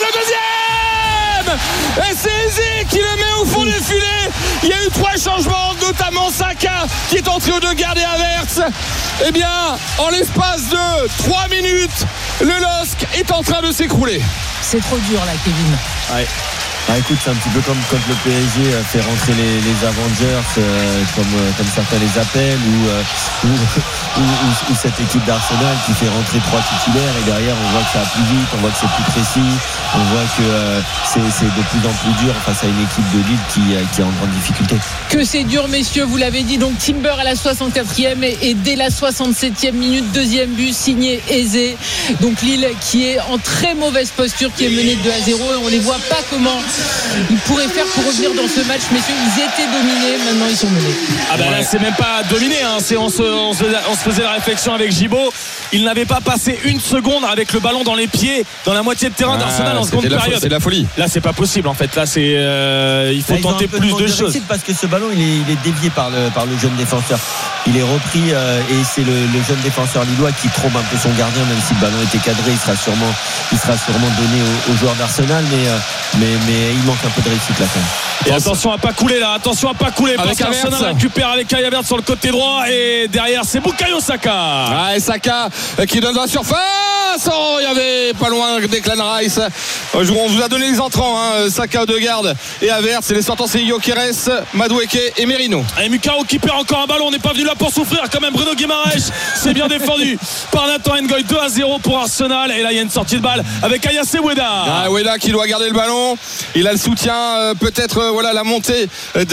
le deuxième. Et c'est Eze qui le met au fond du filet. Il y a eu trois changements, notamment Saka qui est entré aux deux gardes et Havertz. Eh bien, en l'espace de trois minutes, le L O S C est en train de s'écrouler. C'est trop dur là, Kevin. Ouais. Ah, écoute, c'est un petit peu comme quand le P S G fait rentrer les, les Avengers, euh, comme, euh, comme certains les appellent, ou, euh, ou, ou, ou, ou cette équipe d'Arsenal qui fait rentrer trois titulaires et derrière on voit que ça va plus vite, on voit que c'est plus précis, on voit que euh, c'est, c'est de plus en plus dur face à une équipe de Lille qui, euh, qui est en grande difficulté. Que c'est dur, messieurs, vous l'avez dit. Donc Timber à la soixante-quatrième et, et dès la soixante-septième minute, deuxième but signé Eze. Donc Lille qui est en très mauvaise posture, qui est menée de deux à zéro, et on les voit pas comment ils pourraient faire pour revenir dans ce match, messieurs. Ils étaient dominés, maintenant ils sont menés. Ah bah là c'est même pas dominé, hein. c'est, on, se, on, se, on se faisait la réflexion avec Gibaud. Il n'avait pas passé une seconde avec le ballon dans les pieds dans la moitié de terrain ah, d'Arsenal en seconde période. C'est la folie. Là c'est pas possible en fait. Là c'est euh, il faut là, tenter plus de, de choses. Parce que ce ballon il est, il est dévié par le, par le jeune défenseur. Il est repris euh, et c'est le, le jeune défenseur lillois qui trompe un peu son gardien, même si le ballon était cadré. Il sera sûrement, il sera sûrement donné aux, aux joueurs d'Arsenal, mais, euh, mais, mais il manque un peu de réussite là quand même. Et attention à pas couler là, attention à pas couler parce Avec qu'Arsenal Havertz. récupère avec Kai Havertz sur le côté droit et derrière c'est Bukayo Saka. Ah, et Saka euh, qui donne dans la surface. Oh, il y avait pas loin Declan Rice. Euh, On vous a donné les entrants, hein. Saka, Odegaard et Havertz. Et les sortants c'est Gyökeres, Madueke et Merino. Et Mukao qui perd encore un ballon, on n'est pas venu là pour souffrir quand même. Bruno Guimaraes, c'est bien défendu par Nathan Ngoy. Deux à zéro pour Arsenal. Et là il y a une sortie de balle avec Ayasse Weda. Ah, Weda qui doit garder le ballon. Il a le soutien, euh, peut-être euh, voilà la montée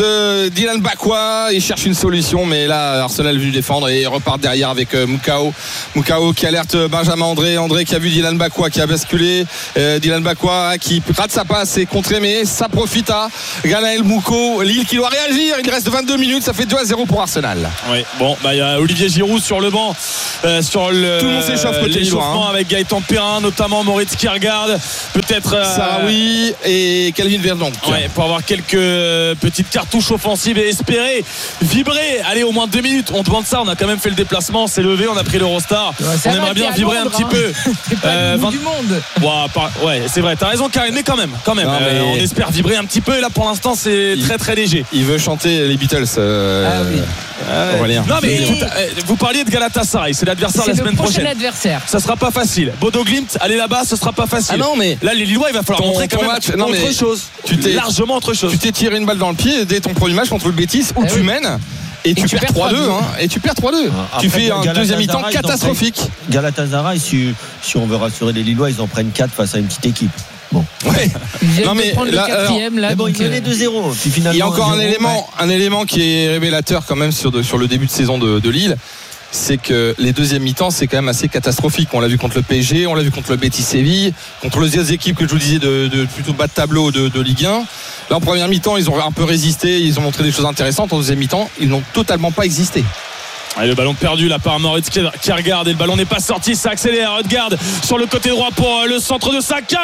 de Dylan Bakwa. Il cherche une solution, mais là Arsenal est venu défendre et repart derrière avec euh, Mukao. Mukao qui alerte Benjamin André. André qui a vu Dylan Bakwa qui a basculé. Euh, Dylan Bakwa qui rate sa passe et contré, mais ça profite à Ganaël Mouko. Lille qui doit réagir. Il reste vingt-deux minutes. Ça fait deux à zéro pour Arsenal. Oui, bon, bah il y a Olivier Giroud sur le banc, euh, sur le, tout le monde s'échauffe côté l'échauffement, hein. Avec Gaëtan Perrin, notamment Moritz Kiergaard, peut-être euh, Sarawi et Calvin Verdonk. Ouais, pour avoir quelques petites cartouches offensives et espérer vibrer. Allez, au moins deux minutes. On demande ça. On a quand même fait le déplacement, on s'est levé, on a pris l'Eurostar. Ouais, on aimerait bien vibrer Londres, un petit hein. peu. C'est pas Euh, le bout vingt du monde. Ouais, par- ouais, c'est vrai. T'as raison, Karine, mais quand même, quand même. Non, mais- euh, on espère vibrer un petit peu. Et là, pour l'instant, c'est Il- très très léger. Il veut chanter les Beatles. Euh, Ah oui. euh, Aurélien. Non mais Mais- tout- euh, vous parliez de Galatasaray, c'est l'adversaire C'est la le semaine prochain prochaine. adversaire. Ça sera pas facile. Bodo Glimt, aller là-bas, ce sera pas facile. Ah non, mais là les Lillois, il va falloir ton- montrer quand ton même match- non, autre mais chose. tu t'es- largement autre chose. Tu t'es tiré une balle dans le pied dès ton premier match contre le Betis où Ah tu oui. mènes et, tu, tu perds perds trois deux. trois deux. Hein, et tu perds trois deux. Après, Tu fais un Galatasaray, deuxième mi-temps ils en catastrophique. prennent- Galatasaray, si, si on veut rassurer les Lillois, ils en prennent quatre face à une petite équipe. Bon. Ouais. Ils viennent Non, de mais prendre là, le quatrième là. Mais bon, donc, ils menaient euh, deux zéro. Puis finalement, Il y a encore un zéro, élément, un élément qui est révélateur quand même sur, de- sur le début de saison de, de Lille. C'est que les deuxièmes mi-temps, c'est quand même assez catastrophique. On l'a vu contre le P S G, on l'a vu contre le Betis Séville, contre les autres équipes que je vous disais de, de plutôt bas de tableau de, de Ligue un. Là, en première mi-temps, ils ont un peu résisté, ils ont montré des choses intéressantes. En deuxième mi-temps, ils n'ont totalement pas existé. Allez, le ballon perdu là par Moritz Kiergaard et le ballon n'est pas sorti, ça accélère. Odegaard sur le côté droit pour le centre de Saka,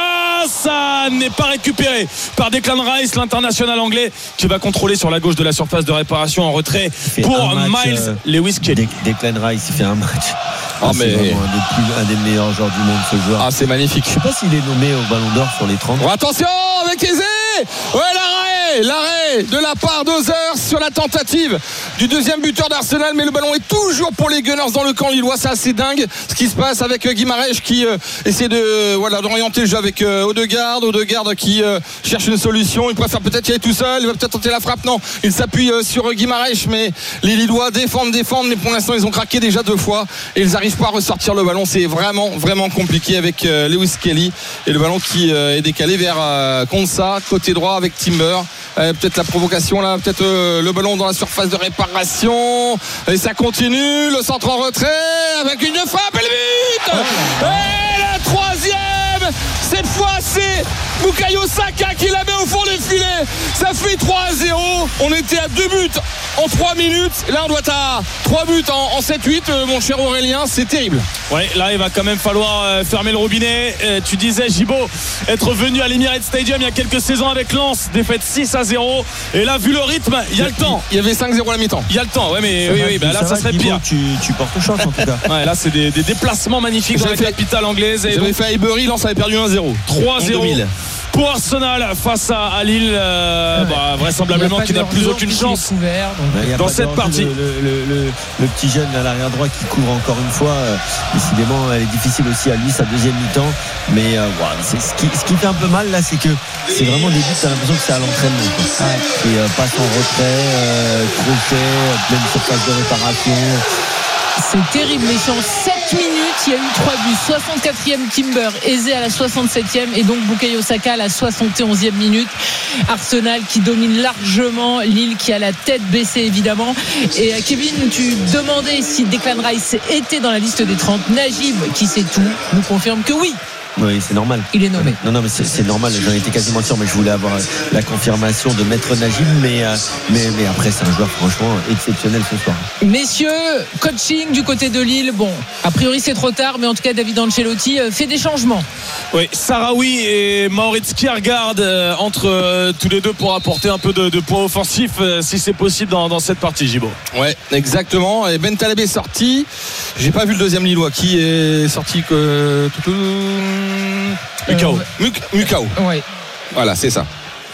ça n'est pas récupéré par Declan Rice, l'international anglais qui va contrôler sur la gauche de la surface de réparation en retrait fait pour un match, Miles euh, Lewis Kelly. Dec- Declan Rice, il fait un match. Ah, Ah, c'est mais- vraiment un des, plus- un des meilleurs joueurs du monde, ce joueur. Ah, c'est magnifique. Je sais pas s'il est nommé au Ballon d'Or sur les trente. Oh, attention avec Eze. Ouais, l'arrêt, l'arrêt de la part d'Ozer sur la tentative du deuxième buteur d'Arsenal, mais le ballon est toujours pour les Gunners dans le camp lillois. C'est assez dingue ce qui se passe avec Guimaraes qui euh, essaie de voilà d'orienter le jeu avec euh, Odegaard, Odegaard qui euh, cherche une solution. Il préfère peut-être y aller tout seul. Il va peut-être tenter la frappe. Non, il s'appuie euh, sur Guimaraes, mais les Lillois défendent, défendent, mais pour l'instant ils ont craqué déjà deux fois et ils n'arrivent pas à ressortir le ballon. C'est vraiment vraiment compliqué avec euh, Lewis Kelly et le ballon qui euh, est décalé vers euh, Konsa côté droit avec Timber. Euh, peut-être la provocation là, peut-être euh, le ballon dans la surface de réparation et ça continue, le centre en retrait avec une frappe et le but et le troisième, cette fois c'est Bukayo Saka qui la met au fond des filets, ça fait trois à zéro. On était à deux buts en trois minutes, là on doit être à trois buts en, en sept huit, euh, mon cher Aurélien, c'est terrible. Ouais, là il va quand même falloir euh, fermer le robinet. Euh, tu disais Gibo être venu à l'Emirates Stadium il y a quelques saisons avec Lens, défaite six à zéro. Et là vu le rythme, il y a le temps. Il y avait cinq zéro à la mi-temps. Il y a le temps, ouais mais oui, oui, bah, là ça, va, serait Guibaud, pire. Tu, tu portes chance en tout cas. Ouais, là c'est des, des déplacements magnifiques dans la J'avais fait- capitale anglaise. Et J'avais donc, fait à Highbury, Lens avait perdu un zéro. trois zéro En deux mille. pour Arsenal face à, à Lille, euh, Ouais. bah, vraisemblablement qui n'a plus aucune chance. Couvert, donc. Il y a Dans pas de cette hors-jeu. partie. Le, le- le- le petit jeune à l'arrière droit qui couvre encore une fois, euh, décidément, elle est difficile aussi à lui, sa deuxième mi-temps. Mais euh, voilà, c'est ce, qui, ce qui fait un peu mal là, c'est que c'est vraiment des buts, t'as l'impression que c'est à l'entraînement. quoi. Et euh, passe en retrait, euh, crochet, euh, pleine surface de réparation. C'est terrible, mais c'est en sept minutes, il y a eu trois buts. soixante-quatrième Timber, Eze à la soixante-septième et donc Bukayo Saka à la soixante et onzième minute. Arsenal qui domine largement, Lille qui a la tête baissée évidemment. Et euh, Kevin, tu demandais si Declan Rice était dans la liste des trente. Najib, qui sait tout, nous confirme que oui. Oui, c'est normal. Il est nommé. Non, non, mais c'est, c'est normal. J'en étais quasiment sûr, mais je voulais avoir la confirmation de Maître Najib. Mais, euh, mais, mais après, c'est un joueur franchement exceptionnel ce soir. Messieurs, coaching du côté de Lille. Bon, a priori c'est trop tard, mais en tout cas David Ancelotti euh, fait des changements. Oui, Sarawi et Moritz Kiergaard euh, entre euh, tous les deux pour apporter un peu de, de poids offensif euh, si c'est possible dans, dans cette partie, Gibo. Ouais, exactement. Et Ben Taleb est sorti. J'ai pas vu le deuxième Lillois qui est sorti que. Mukao. Muk- Mukao. Ouais. Voilà, c'est ça.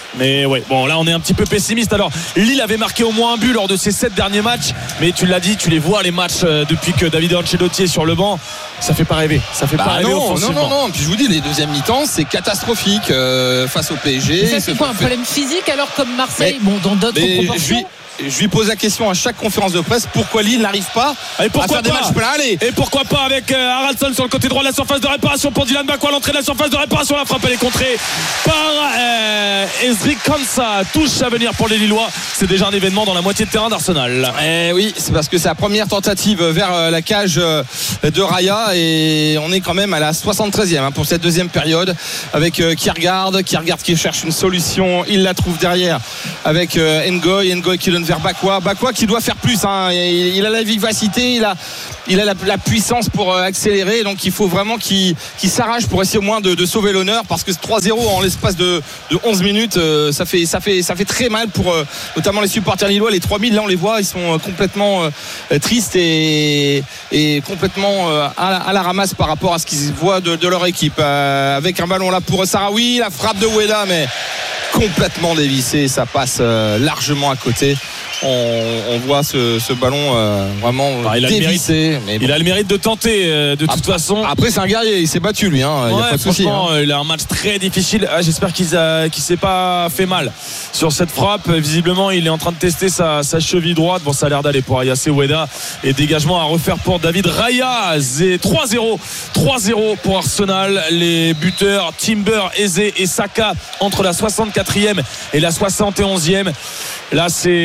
Mais ouais, bon là on est un petit peu pessimiste. Alors Lille avait marqué au moins un but lors de ses sept derniers matchs, mais tu l'as dit, tu les vois les matchs euh, depuis que David Ancelotti est sur le banc, ça fait pas rêver. Ça fait bah pas rêver non, offensivement. non, non, non. Puis je vous dis, les deuxièmes mi-temps, c'est catastrophique euh, face au P S G. Mais ça c'est quoi, un problème physique alors comme Marseille, mais, bon dans d'autres proportions. Je lui pose la question à chaque conférence de presse, pourquoi Lille n'arrive pas et à faire des matchs pleins. Allez. Et pourquoi pas avec euh, Haraldson sur le côté droit de la surface de réparation pour Dylan Bakwa à l'entrée de la surface de réparation. La frappe elle est contrée par euh, Ezri Konsa. Touche à venir pour les Lillois. C'est déjà un événement dans la moitié de terrain d'Arsenal. Eh oui, c'est parce que c'est la première tentative vers euh, la cage euh, de Raya et on est quand même à la soixante-treizième hein, pour cette deuxième période avec euh, Kiergaard. Kiergaard qui cherche une solution. Il la trouve derrière avec euh, Ngoy. Ngoy qui donne vers Bakwa. Bakwa qui doit faire plus. Hein. Il, il a la vivacité, il a, il a la, la puissance pour euh, accélérer. Donc il faut vraiment qu'il, qu'il s'arrache pour essayer au moins de, de sauver l'honneur parce que trois zéro en l'espace de, de onze minutes, euh, ça, fait, ça, fait, ça fait très mal pour euh, notamment les supporters lillois. Les trois mille, là on les voit, ils sont euh, complètement euh, tristes et, et complètement euh, à, la, à la ramasse par rapport à ce qu'ils voient de, de leur équipe. Euh, avec un ballon là pour Sarawi, la frappe de Oueda, mais complètement dévissé, ça passe euh, largement à côté. On, on voit ce, ce ballon euh, vraiment enfin, il dévissé. A mais bon. Il a le mérite de tenter euh, de toute après, façon. Après c'est un guerrier, il s'est battu lui. Hein. Ouais, il y a pas de souci, franchement, hein. Il a un match très difficile. Ah, j'espère qu'il ne s'est pas fait mal sur cette frappe. Visiblement, il est en train de tester sa, sa cheville droite. Bon, ça a l'air d'aller pour Ayasse Oueda. Et dégagement à refaire pour David Raya. trois zéro. trois zéro pour Arsenal. Les buteurs Timber, Eze et Saka entre la soixante-quatrième et la soixante et onzième. Là,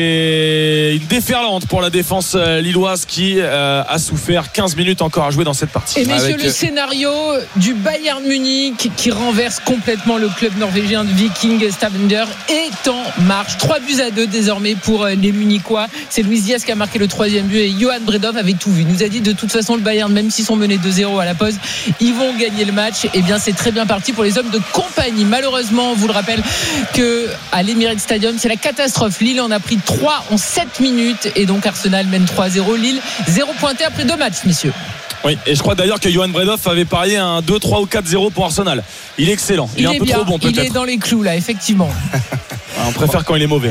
c'est une déferlante pour la défense lilloise qui euh, a souffert. quinze minutes encore à jouer dans cette partie. Et messieurs, Avec... le scénario du Bayern Munich qui renverse complètement le club norvégien de Viking Stavanger est en marche. trois buts à deux désormais pour les Munichois. C'est Luis Diaz qui a marqué le troisième but et Johan Bredov avait tout vu. Il nous a dit de toute façon le Bayern, même s'ils sont menés deux zéro à la pause, ils vont gagner le match. Et bien c'est très bien parti pour les hommes de compagnie. Malheureusement, on vous le rappelle que à l'Emirates Stadium, c'est la catastrophe. Lille en a pris trois en sept minutes et donc Arsenal mène trois zéro. Lille zéro pointé après deux matchs, messieurs. Oui, et je crois d'ailleurs que Johan Bredov avait parié un deux trois ou quatre zéro pour Arsenal. Il est excellent. Il, il est un est peu bien. trop bon peut-être. Il est dans les clous là, effectivement. On préfère quand il est mauvais.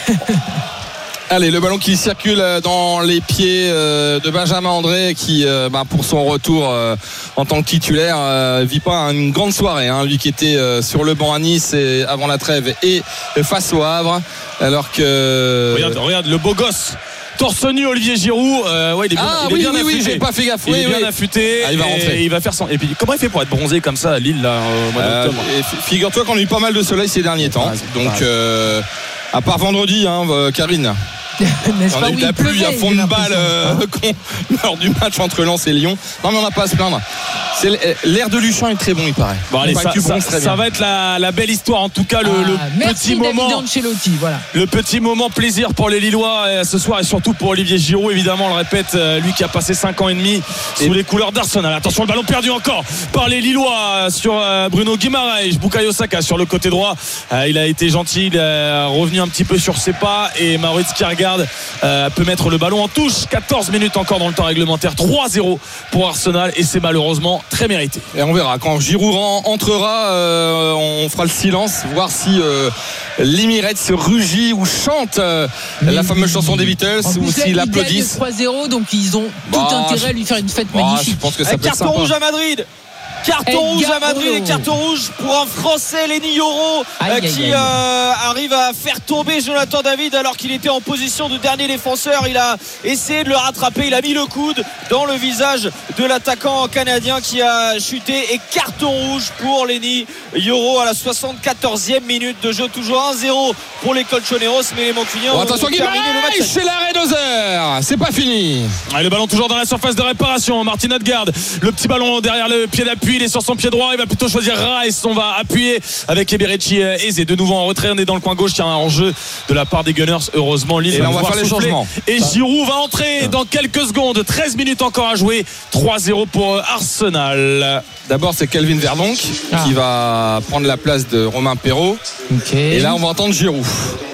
Allez, le ballon qui circule dans les pieds de Benjamin André qui, bah, pour son retour en tant que titulaire, vit pas une grande soirée. Hein, lui qui était sur le banc à Nice et avant la trêve et face au Havre. Alors que. Regarde, regarde le beau gosse. Torse nu Olivier Giroud, euh, ouais, il est bien, ah il est oui, bien oui, affûté. oui, j'ai pas fait gaffe. Il oui, est bien oui. affûté. Ah, il va rentrer. Il va faire son. Et puis, comment il fait pour être bronzé comme ça à Lille là au mois d'octobre euh, Figure-toi qu'on a eu pas mal de soleil ces derniers temps. Ah, donc, euh, à part vendredi, hein, Karine. On a eu de la pluie à fond de balle euh, lors du match entre Lens et Lyon. Non mais on n'a pas à se plaindre. C'est l'air de Luchan est très bon, il paraît. Bon allez, ça, ça, ça va être la, la belle histoire en tout cas. Le, ah, le merci petit moment. David Ancelotti, voilà. Le petit moment plaisir pour les Lillois euh, ce soir et surtout pour Olivier Giroud. Évidemment, on le répète, euh, lui qui a passé cinq ans et demi sous et les couleurs d'Arsenal. Attention, le ballon perdu encore par les Lillois sur euh, Bruno Guimaraes, Bukayo Saka sur le côté droit. Euh, il a été gentil, il est revenu un petit peu sur ses pas et Maurice Kiergaard euh, peut mettre le ballon en touche. quatorze minutes encore dans le temps réglementaire. trois zéro pour Arsenal et c'est malheureusement très mérité. Et on verra quand Giroud entrera, euh, on fera le silence, voir si euh, l'Emirates se rugit ou chante euh, la fameuse chanson des Beatles en plus, ou s'ils applaudissent. trois zéro, donc ils ont tout bah, intérêt à lui faire une fête bah, magnifique. Je pense que ça peut être carton rouge à Madrid. Carton rouge à Madrid et carton rouge pour un Français, Lenny Yoro, euh, qui aïe. Euh, arrive à faire tomber Jonathan David alors qu'il était en position de dernier défenseur. Il a essayé de le rattraper, il a mis le coude dans le visage de l'attaquant canadien qui a chuté et carton rouge pour Lenny Yoro à la soixante-quatorzième minute de jeu. Toujours un zéro pour les Colchoneros, mais les Mancuniens bon, attention, Guimaraes, c'est l'arrêt d'Ozer, c'est pas fini. Allez, le ballon toujours dans la surface de réparation. Martin Odegaard, le petit ballon derrière le pied d'appui. Il est sur son pied droit, il va plutôt choisir Rice. On va appuyer avec Eberechi Eze de nouveau en retrait. On est dans le coin gauche, il y a un enjeu de la part des Gunners. Heureusement, Lille va, va on va faire les changements. Et Giroud va entrer dans quelques secondes. treize minutes encore à jouer. trois zéro pour Arsenal. D'abord, c'est Kelvin Verdonk ah. qui va prendre la place de Romain Perrault. Okay. Et là, on va entendre Giroud.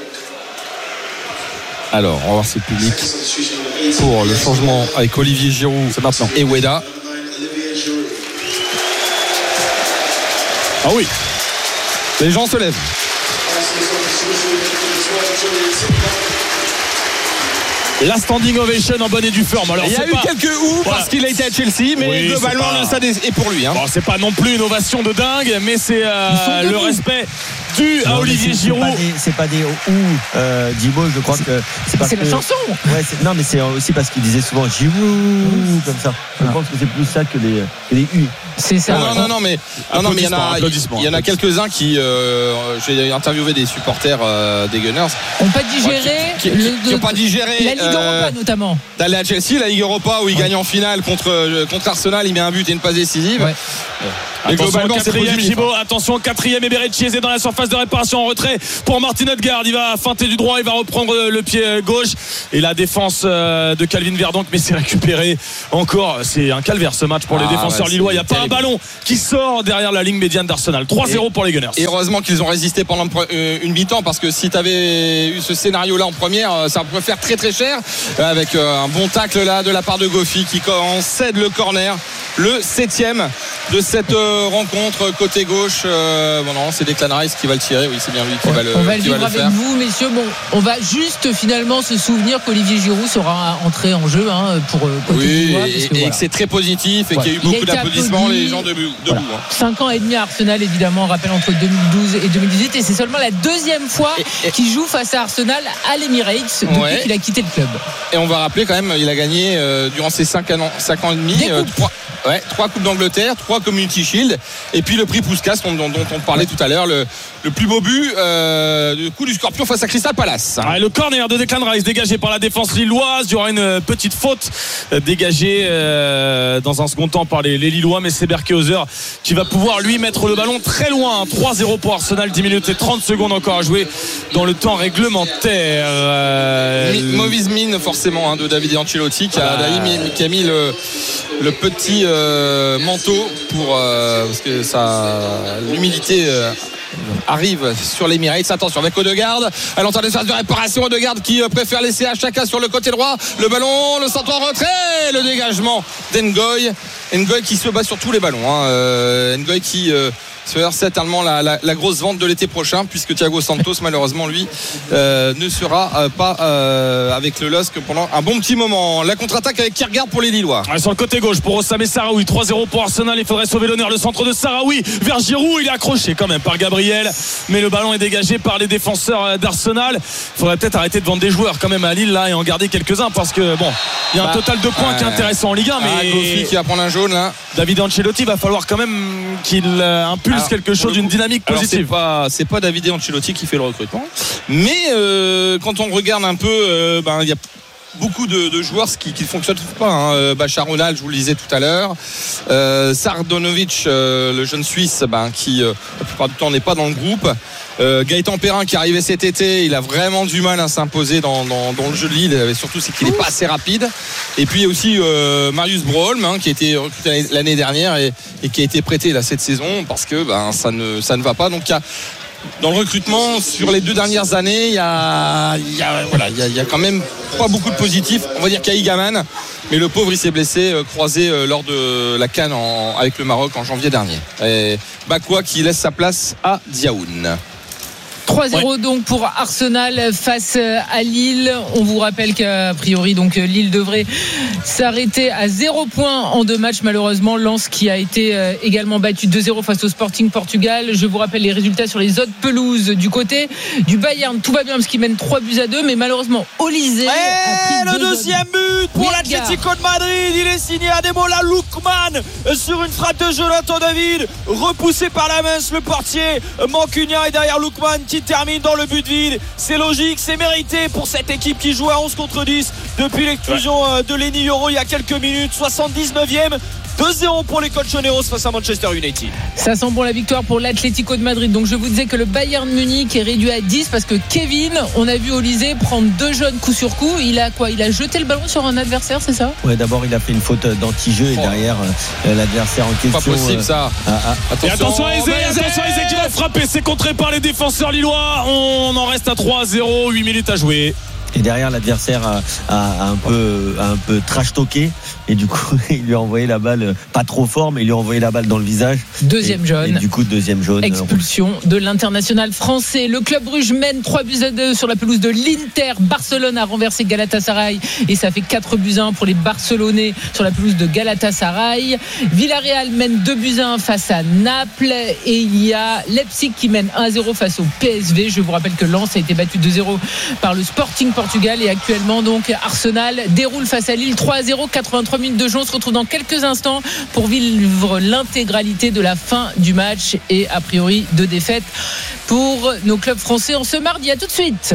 Alors, on va voir si le public pour le changement avec Olivier Giroud c'est maintenant. Et Oueda. Ah oui, les gens se lèvent. La standing ovation en bonne et due forme. Alors, il y a eu pas... quelques ou voilà. parce qu'il a été à Chelsea, mais oui, globalement pas... le stade est pour lui. Hein. Bon, c'est pas non plus une ovation de dingue, mais c'est euh, le respect dû à non, Olivier c'est, Giroud. C'est pas des, c'est pas des ou, euh, Djibo, je crois c'est, que c'est parce c'est que la chanson. Ouais, c'est, non, mais c'est aussi parce qu'il disait souvent Giroud comme ça. Je ah. pense que c'est plus ça que les, que les U. C'est ça. Non, non, non, mais non, non, mais il y en a, il y en a quelques-uns qui, euh, j'ai interviewé des supporters euh, des Gunners, ont pas digéré, qui, qui, qui, qui ont pas digéré la Ligue euh, Europa notamment. D'aller à Chelsea, la Ligue Europa où il ouais. gagne en finale contre contre Arsenal, il met un but et une passe décisive. Ouais. Et attention, quatrième Gibaud, attention, quatrième et Beretchies est dans la surface de réparation en retrait pour Martin Odegaard. Il va feinter du droit, il va reprendre le pied gauche et la défense de Calvin Verdonk, mais c'est récupéré encore. C'est un calvaire ce match pour ah, les défenseurs ouais, lillois. Il n'y a pas un ballon qui sort derrière la ligne médiane d'Arsenal. trois zéro pour les Gunners. Et heureusement qu'ils ont résisté pendant une mi-temps, parce que si tu avais eu ce scénario là en première, ça pourrait faire très très cher, avec un bon tacle là de la part de Goffy qui cède le corner, le septième de cette rencontre côté gauche. Euh, bon non, c'est Declan Rice qui va le tirer. Oui, c'est bien lui qui ouais, va le on va le vivre avec faire. vous, messieurs. Bon, on va juste finalement se souvenir qu'Olivier Giroud sera entré en jeu hein, pour côté oui, Lillois, et, parce que, et voilà. que c'est très positif et ouais. qu'il y a eu beaucoup d'applaudissements, les gens debout. Voilà. debout hein. Cinq ans et demi à Arsenal, évidemment, on rappelle entre deux mille douze et deux mille dix-huit, et c'est seulement la deuxième fois et, et, qu'il joue face à Arsenal à l'Emirates depuis ouais. qu'il a quitté le club. Et on va rappeler quand même, il a gagné euh, durant ces cinq ans, cinq ans et demi euh, trois, ouais, trois coupes d'Angleterre, trois Community Shield, et puis le prix Puskas dont, dont, dont on parlait tout à l'heure, le, le plus beau but euh, du coup du Scorpion face à Crystal Palace. Ah, le corner de Declan Rice dégagé par la défense lilloise. Il y aura une petite faute euh, dégagée euh, dans un second temps par les, les Lillois, mais c'est Berkehauser qui va pouvoir lui mettre le ballon très loin. trois zéro pour Arsenal, dix minutes et trente secondes encore à jouer dans le temps réglementaire. Euh, Mi- mauvaise mine forcément hein, de Davide Ancelotti qui a, ah. qui a mis le, le petit euh, manteau pour euh, parce que ça l'humidité euh, arrive sur l'Emirates. Attention avec Odegaard à l'entrée d'espace de réparation. Odegaard qui préfère laisser à chacun sur le côté droit le ballon, le centre en retrait, le dégagement d'Ngoy. Ngoy qui se bat sur tous les ballons hein. euh, Ngoy qui euh, c'est certainement la, la, la grosse vente de l'été prochain, puisque Thiago Santos malheureusement lui euh, ne sera euh, pas euh, avec le L O S C pendant un bon petit moment. La contre-attaque avec Kiergaard pour les Lillois. Ouais, sur le côté gauche pour Osame Sarawi, trois zéro pour Arsenal. Il faudrait sauver l'honneur. Le centre de Sarawi vers Giroud, il est accroché quand même par Gabriel, mais le ballon est dégagé par les défenseurs d'Arsenal. Il faudrait peut-être arrêter de vendre des joueurs quand même à Lille là et en garder quelques-uns, parce que bon, il y a un bah, total de points euh, qui est intéressant en Ligue un, mais ah, Goffy qui va prendre un jaune là. David Ancelotti va falloir quand même qu'il impulse alors, quelque chose d'une dynamique positive. Alors, c'est pas c'est pas David Ancelotti qui fait le recrutement, mais euh, quand on regarde un peu, euh, ben il y a beaucoup de, de joueurs qui ne fonctionnent pas hein. Bachar Ronald, je vous le disais tout à l'heure, euh, Sardonovic, euh, le jeune Suisse ben, qui euh, la plupart du temps n'est pas dans le groupe, euh, Gaëtan Perrin qui est arrivé cet été, il a vraiment du mal à s'imposer dans, dans, dans le jeu de Lille, et surtout c'est qu'il n'est pas assez rapide. Et puis il y a aussi euh, Marius Broholm hein, qui a été recruté l'année dernière et, et qui a été prêté là, cette saison parce que ben, ça, ne, ça ne va pas. Donc il y a dans le recrutement sur les deux dernières années, il y a, il y a, voilà, il y a, il y a quand même pas beaucoup de positifs. On va dire qu'il y a Igaman, mais le pauvre il s'est blessé, euh, croisé euh, lors de la CAN en, avec le Maroc en janvier dernier. Et Bakwa qui laisse sa place à Diaoun. trois zéro ouais. donc pour Arsenal face à Lille. On vous rappelle qu'a priori donc Lille devrait s'arrêter à zéro point en deux matchs. Malheureusement, Lens qui a été également battu deux zéro face au Sporting Portugal. Je vous rappelle les résultats sur les autres pelouses du côté du Bayern. Tout va bien parce qu'il mène trois buts à deux, mais malheureusement Olysée ouais, a pris le deuxième but pour l'Atlético de Madrid. Il est signé Ademola Lookman sur une frappe de Jonathan David, repoussé par la mince le portier Mancunia, et derrière Lookman qui termine dans le but vide. C'est logique, c'est mérité pour cette équipe qui joue à onze contre dix depuis l'exclusion ouais. de Lenny Yoro il y a quelques minutes. soixante-dix-neuvième, deux zéro pour les Colchoneros face à Manchester United. Ça sent bon la victoire pour l'Atlético de Madrid. Donc je vous disais que le Bayern Munich est réduit à dix parce que Kevin, on a vu Olysée prendre deux jeunes coup sur coup. Il a quoi? Il a jeté le ballon sur un adversaire, c'est ça? Ouais, d'abord il a fait une faute d'anti-jeu et oh. derrière euh, l'adversaire en question. Pas possible ça. Euh, ah, ah. Attention, et attention à Eze, attention à Eze qui va frapper. C'est contré par les défenseurs lillois. On en reste à trois zéro, huit minutes à jouer. Et derrière, l'adversaire a, a, a un peu, a un peu trash talké. Et du coup, il lui a envoyé la balle, pas trop fort, mais il lui a envoyé la balle dans le visage. Deuxième et, jaune. Et du coup, deuxième jaune. Expulsion de l'international français. Le club Bruges mène trois buts à deux sur la pelouse de l'Inter. Barcelone a renversé Galatasaray et ça fait quatre buts à un pour les Barcelonais sur la pelouse de Galatasaray. Villarreal mène deux buts à un face à Naples et il y a Leipzig qui mène un à zéro face au P S V. Je vous rappelle que Lens a été battu deux à zéro par le Sporting Portugal et actuellement donc Arsenal déroule face à Lille trois à zéro, quatre-vingt-trois minutes de jeu. On se retrouve dans quelques instants pour vivre l'intégralité de la fin du match et a priori deux défaites pour nos clubs français en ce mardi. À tout de suite.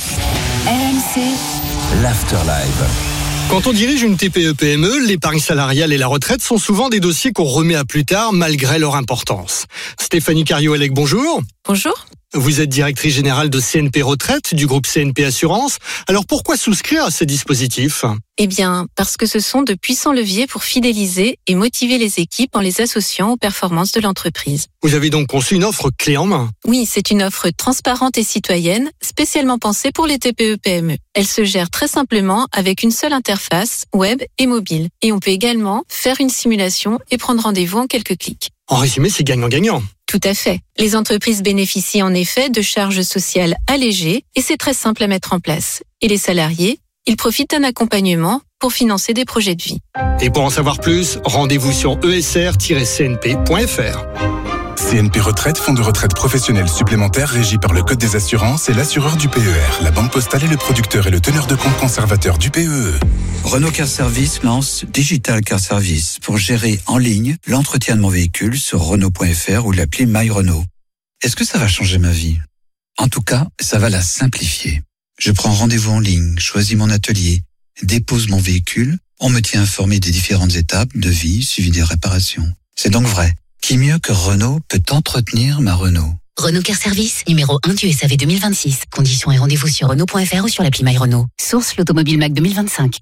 R M C l'Afterlife. Quand on dirige une T P E P M E, l'épargne salariale et la retraite sont souvent des dossiers qu'on remet à plus tard malgré leur importance. Stéphanie Cario-Elec, bonjour. Bonjour. Vous êtes directrice générale de C N P Retraite du groupe C N P Assurance. Alors pourquoi souscrire à ces dispositifs ? Eh bien, parce que ce sont de puissants leviers pour fidéliser et motiver les équipes en les associant aux performances de l'entreprise. Vous avez donc conçu une offre clé en main ? Oui, c'est une offre transparente et citoyenne, spécialement pensée pour les T P E P M E. Elle se gère très simplement avec une seule interface, web et mobile. Et on peut également faire une simulation et prendre rendez-vous en quelques clics. En résumé, c'est gagnant-gagnant. Tout à fait. Les entreprises bénéficient en effet de charges sociales allégées et c'est très simple à mettre en place. Et les salariés, ils profitent d'un accompagnement pour financer des projets de vie. Et pour en savoir plus, rendez-vous sur e s r tiret c n p point f r. C N P Retraite, fonds de retraite professionnel supplémentaire régi par le Code des assurances et l'assureur du P E R. La Banque Postale est le producteur et le teneur de compte conservateur du P E E. Renault Car Service lance Digital Car Service pour gérer en ligne l'entretien de mon véhicule sur Renault point f r ou l'appli My Renault. Est-ce que ça va changer ma vie ? En tout cas, ça va la simplifier. Je prends rendez-vous en ligne, choisis mon atelier, dépose mon véhicule, on me tient informé des différentes étapes de vie suivi des réparations. C'est donc vrai. Qui mieux que Renault peut entretenir ma Renault ? Renault Car Service, numéro un du S A V deux mille vingt-six. Conditions et rendez-vous sur Renault point f r ou sur l'appli My Renault. Source l'Automobile Mac deux mille vingt-cinq.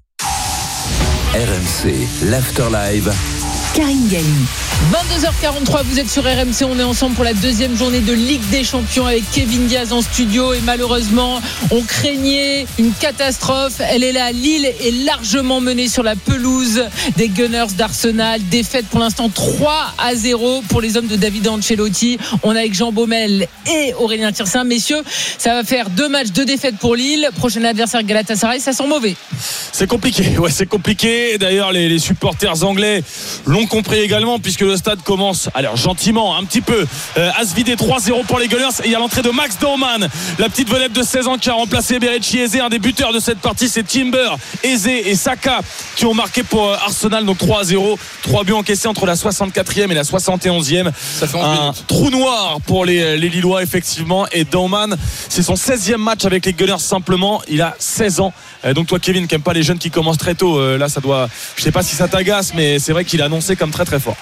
R M C, l'Afterlife. Karine Galli. vingt-deux heures quarante-trois, vous êtes sur R M C, on est ensemble pour la deuxième journée de Ligue des Champions avec Kevin Diaz en studio et malheureusement on craignait une catastrophe. Elle est là, Lille est largement menée sur la pelouse des Gunners d'Arsenal. Défaite pour l'instant trois à zéro pour les hommes de David Ancelotti. On est avec Jean Baumel et Aurélien Tirsin. Messieurs, ça va faire deux matchs, deux défaites pour Lille. Prochain adversaire Galatasaray, ça sent mauvais. C'est compliqué, ouais c'est compliqué. D'ailleurs les, les supporters anglais l'ont compris également puisque le stade commence alors gentiment un petit peu euh, à se vider. Trois zéro pour les Gunners et il y a l'entrée de Max Dorman, la petite vedette de seize ans qui a remplacé Berechi Eze. Un des buteurs de cette partie, c'est Timber, Eze et Saka qui ont marqué pour euh, Arsenal. Donc trois à zéro, trois buts encaissés entre la soixante-quatrième et la soixante et onzième. Ça fait un trou noir pour les, les Lillois effectivement. Et Dorman, c'est son seizième match avec les Gunners simplement. Il a seize ans. Euh, donc toi Kevin qui aime pas les jeunes qui commencent très tôt, euh, là ça doit, je sais pas si ça t'agace, mais c'est vrai qu'il a annoncé comme très très fort.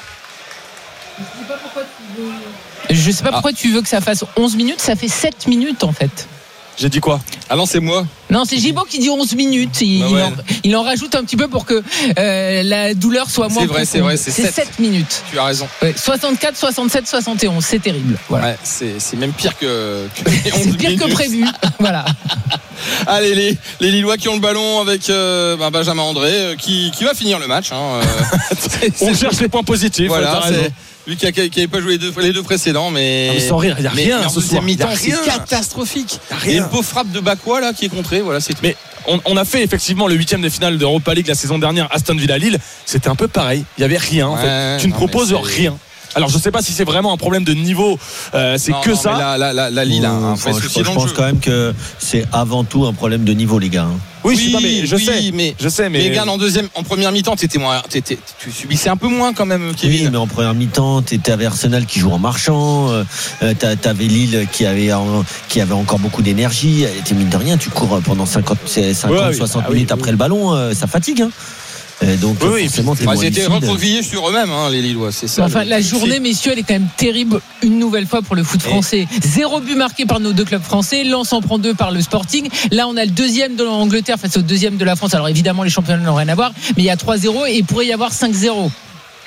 Je sais pas pourquoi ah. tu veux que ça fasse onze minutes, ça fait sept minutes en fait. J'ai dit quoi ? Ah non, c'est moi. Non, c'est Gibo qui dit onze minutes. Il, bah ouais. il, en, il en rajoute un petit peu pour que euh, la douleur soit moins c'est vrai, profonde. C'est vrai, c'est, c'est sept minutes. Tu as raison. Ouais, soixante-quatre, soixante-sept, soixante et onze, c'est terrible. Voilà. Ouais, c'est, c'est même pire que, que les onze c'est pire minutes. que prévu. Voilà. Allez, les, les Lillois qui ont le ballon avec euh, bah, Benjamin André euh, qui, qui va finir le match. Hein, euh, c'est, On c'est, cherche les points positifs. Voilà, c'est lui qui n'avait pas joué les deux, les deux précédents, mais, non, mais sans rire, il n'y a mais, rien. Mais en ce deuxième mi-temps, c'est catastrophique. Il y a une pauvre frappe de Bakwa là qui est contrée. Voilà, c'est tout. Mais on, on a fait effectivement le huitième de finale d'Europa League la saison dernière, Aston Villa Lille. C'était un peu pareil. Il n'y avait rien. En ouais, fait. Tu ne proposes rien. Alors je sais pas si c'est vraiment un problème de niveau, euh, c'est non, que non, ça. La, la, la, la Lille, hein, enfin, je, je pense quand même que c'est avant tout un problème de niveau, les gars. Hein. Oui, oui, je, non, mais je oui, sais, mais je sais, mais mais regarde en deuxième, en première mi-temps, t'étais moins, t'étais, tu subissais un peu moins quand même, Kevin. Oui, mais en première mi-temps, t'étais avec Arsenal qui joue en marchant, euh, t'avais Lille qui avait, en, qui avait encore beaucoup d'énergie. Et mine de rien, tu cours pendant cinquante, cinquante ouais, soixante oui, minutes ah, oui, après oui. le ballon, euh, ça fatigue. Hein. Et donc oui, forcément t'es bah, moins c'était recroquevillé sur eux-mêmes hein, les Lillois, c'est ça. Enfin le... la journée messieurs elle est quand même terrible une nouvelle fois pour le foot français. Et... Zéro but marqué par nos deux clubs français. Lens en prend deux par le Sporting. Là on a le deuxième de l'Angleterre face au deuxième de la France. Alors évidemment les championnats n'ont rien à voir, mais il y a trois zéro et il pourrait y avoir cinq zéro.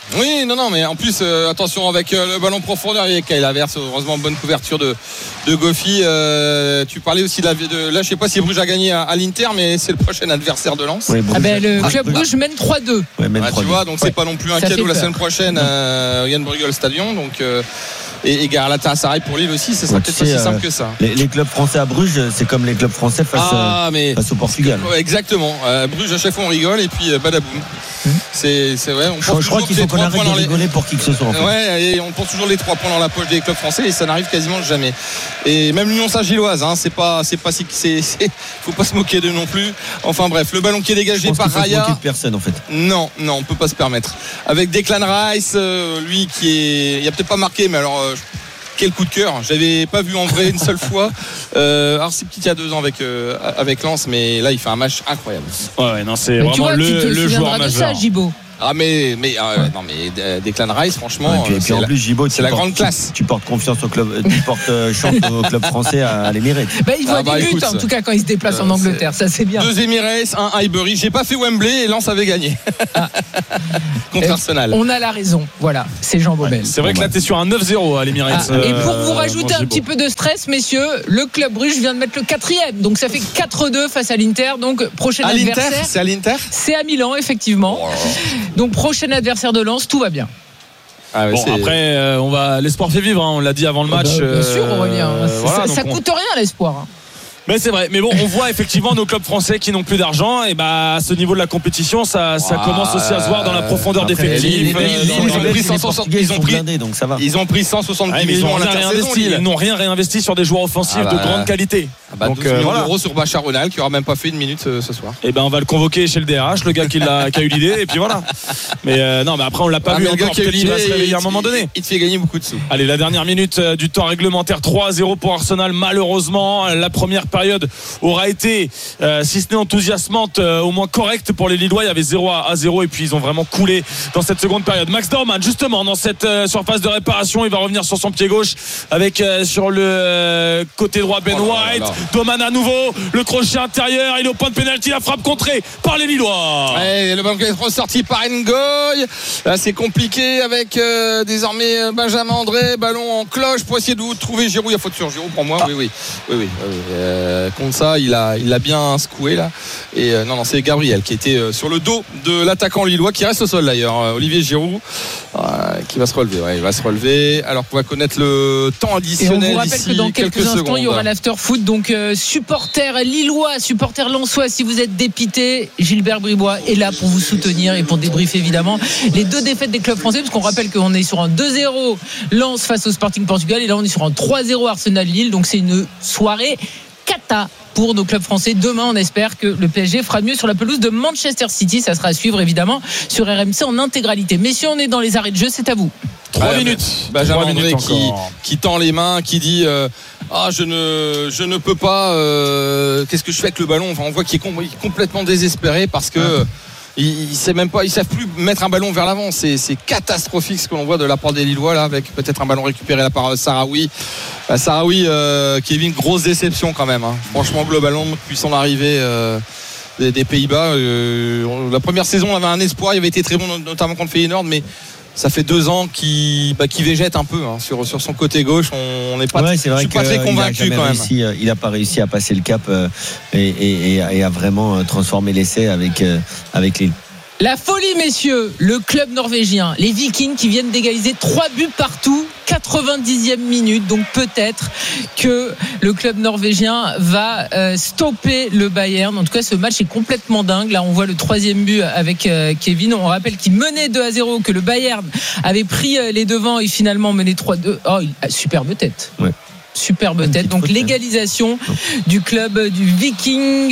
Oui, non, non, mais en plus, euh, attention avec euh, le ballon profondeur avec Kyle Havertz. Heureusement, bonne couverture de, de Goffy. Euh, tu parlais aussi de la. De, là, je sais pas si Bruges a gagné à, à l'Inter, mais c'est le prochain adversaire de Lens. Oui, ah ben, le club Bruges mène trois deux. Ouais, bah, tu vois, donc ouais. c'est pas non plus un Ça cadeau la semaine prochaine à Jan Bruegel Stadion. Donc. Euh, Et, et Galatasaray pour Lille aussi, ça sera ouais, peut-être aussi simple euh, que ça. Les, les clubs français à Bruges, c'est comme les clubs français face, ah, mais face au Portugal. Exactement. Euh, Bruges, à chaque fois on rigole et puis euh, badaboum. Mmh. C'est, c'est vrai. On je, je crois qu'il faut qu'on arrête de rigoler les... pour qui que ce soit. En fait. Ouais, et on pense toujours les trois points dans la poche des clubs français et ça n'arrive quasiment jamais. Et même l'Union Saint-Gilloise, hein, c'est pas, c'est pas, c'est, c'est, c'est, faut pas se moquer d'eux non plus. Enfin bref, le ballon qui est dégagé par Raya. Faut se moquer de personne en fait. Non, non, on peut pas se permettre. Avec Declan Rice, euh, lui qui est, il a peut-être pas marqué, mais alors. Euh, Quel coup de cœur, j'avais pas vu en vrai une seule fois. Euh, alors c'est petit il y a deux ans avec euh, avec Lens, mais là il fait un match incroyable. Ouais, ouais non c'est mais vraiment tu vois, le, tu te le joueur majeur. De ça, Gibo. Ah mais mais euh, ouais. non mais Declan Rice franchement ouais, et puis, et puis en la, plus Gibaud c'est la portes, grande classe. Tu, tu portes confiance au club, tu portes euh, chance au club français à, à l'Emirates. Bah, il voit ah, bah, des buts écoute, en tout cas quand il se déplace euh, en Angleterre, ça c'est bien. Deux Emirates, un Highbury. J'ai pas fait Wembley et Lens avait gagné ah. contre et Arsenal. On a la raison, voilà, c'est Jean Baumel. Ouais, c'est vrai bon, que là t'es sur un neuf zéro à l'Emirates. Ah, euh, et pour vous rajouter un petit peu de stress, messieurs, le club Bruges vient de mettre le quatrième, donc ça fait quatre deux face à l'Inter. Donc prochain à adversaire. l'Inter, c'est à l'Inter. C'est à Milan effectivement. Oh. Donc prochain adversaire de Lens, tout va bien. Ah ouais, bon c'est... après euh, on va l'espoir fait vivre hein, on l'a dit avant le match. Bah, bien sûr Aurélien, euh, voilà, ça, ça coûte on... rien l'espoir. Hein. Mais c'est vrai, mais bon, on voit effectivement nos clubs français qui n'ont plus d'argent, et bah à ce niveau de la compétition, ça, ça wow. commence aussi à se voir dans la profondeur après, d'effectifs. Ils ont pris cent soixante, ils ont pris, donc ça va. Ils ont pris cent soixante-dix millions à l'intersaison. Ils n'ont rien réinvesti sur des joueurs offensifs ah bah, de grande qualité. Ah bah donc douze millions voilà. d'euros sur Bachar Ronald qui aura même pas fait une minute euh, ce soir. Et ben on va le convoquer chez le D R H, le gars qui, l'a, qui a eu l'idée, et puis voilà. Mais euh, non, mais après on l'a pas ah, vu encore. Peut-être qu'il va se réveiller à un moment donné. Il te fait gagner beaucoup de sous. Allez, la dernière minute du temps réglementaire, trois à zéro pour Arsenal. Malheureusement, la première période aura été, euh, si ce n'est enthousiasmante, euh, au moins correcte pour les Lillois. Il y avait zéro à zéro et puis ils ont vraiment coulé dans cette seconde période. Max Dorman, justement, dans cette euh, surface de réparation, il va revenir sur son pied gauche avec euh, sur le euh, côté droit Ben oh White. Là là. Dorman à nouveau, le crochet intérieur, il est au point de pénalty, la frappe contrée par les Lillois. Ouais, le ballon qui est ressorti par Ngoy. Là, c'est compliqué avec euh, désormais Benjamin André, ballon en cloche pour essayer de trouver Giroud. Il y a faute sur Giroud pour moi. Ah. Oui, oui, oui, oui. oui. Euh, contre ça, il a il l'a bien secoué là et euh, non non c'est Gabriel qui était euh, sur le dos de l'attaquant lillois qui reste au sol d'ailleurs euh, Olivier Giroud euh, qui va se relever ouais, il va se relever alors qu'on va connaître le temps additionnel. Et on vous rappelle que dans quelques, quelques instants secondes. Il y aura l'after foot donc euh, supporters lillois, supporters lensois, si vous êtes dépité, Gilbert Bribois est là pour vous soutenir et pour débriefer évidemment les deux défaites des clubs français parce qu'on rappelle qu'on est sur un deux zéro Lens face au Sporting Portugal et là on est sur un trois zéro Arsenal Lille donc c'est une soirée cata pour nos clubs français. Demain, on espère que le P S G fera mieux sur la pelouse de Manchester City. Ça sera à suivre évidemment sur R M C en intégralité. Messieurs, on est dans les arrêts de jeu, c'est à vous. Trois ouais, minutes. Benjamin André qui, qui tend les mains, qui dit euh, ah je ne je ne peux pas. Euh, qu'est-ce que je fais avec le ballon. Enfin, on voit qu'il est, com- il est complètement désespéré parce que. Ouais. Ils, ils savent même pas, ils savent plus mettre un ballon vers l'avant. C'est, c'est catastrophique ce que l'on voit de la part des Lillois là, avec peut-être un ballon récupéré là par Sahraoui. Euh, Sahraoui, euh, qui est une grosse déception quand même. Hein. Franchement, globalement, depuis son arrivée euh, des, des Pays-Bas, euh, la première saison, on avait un espoir. Il avait été très bon, notamment contre Feyenoord, mais ça fait deux ans qu'il, bah, qu'il végète un peu hein, sur, sur son côté gauche. On n'est pas, ouais, c'est vrai je suis pas très convaincu quand réussi, même. Il n'a pas réussi à passer le cap euh, et, et, et à vraiment transformer l'essai avec, euh, avec Lille. La folie, messieurs, le club norvégien, les Vikings qui viennent d'égaliser trois buts partout, quatre-vingt-dixième minute. Donc peut-être que le club norvégien va euh, stopper le Bayern. En tout cas, ce match est complètement dingue. Là, on voit le troisième but avec euh, Kevin. On rappelle qu'il menait deux à zéro, que le Bayern avait pris euh, les devants et finalement mené trois deux. Oh, superbe tête. Ouais. Superbe tête. Donc l'égalisation du club du Viking.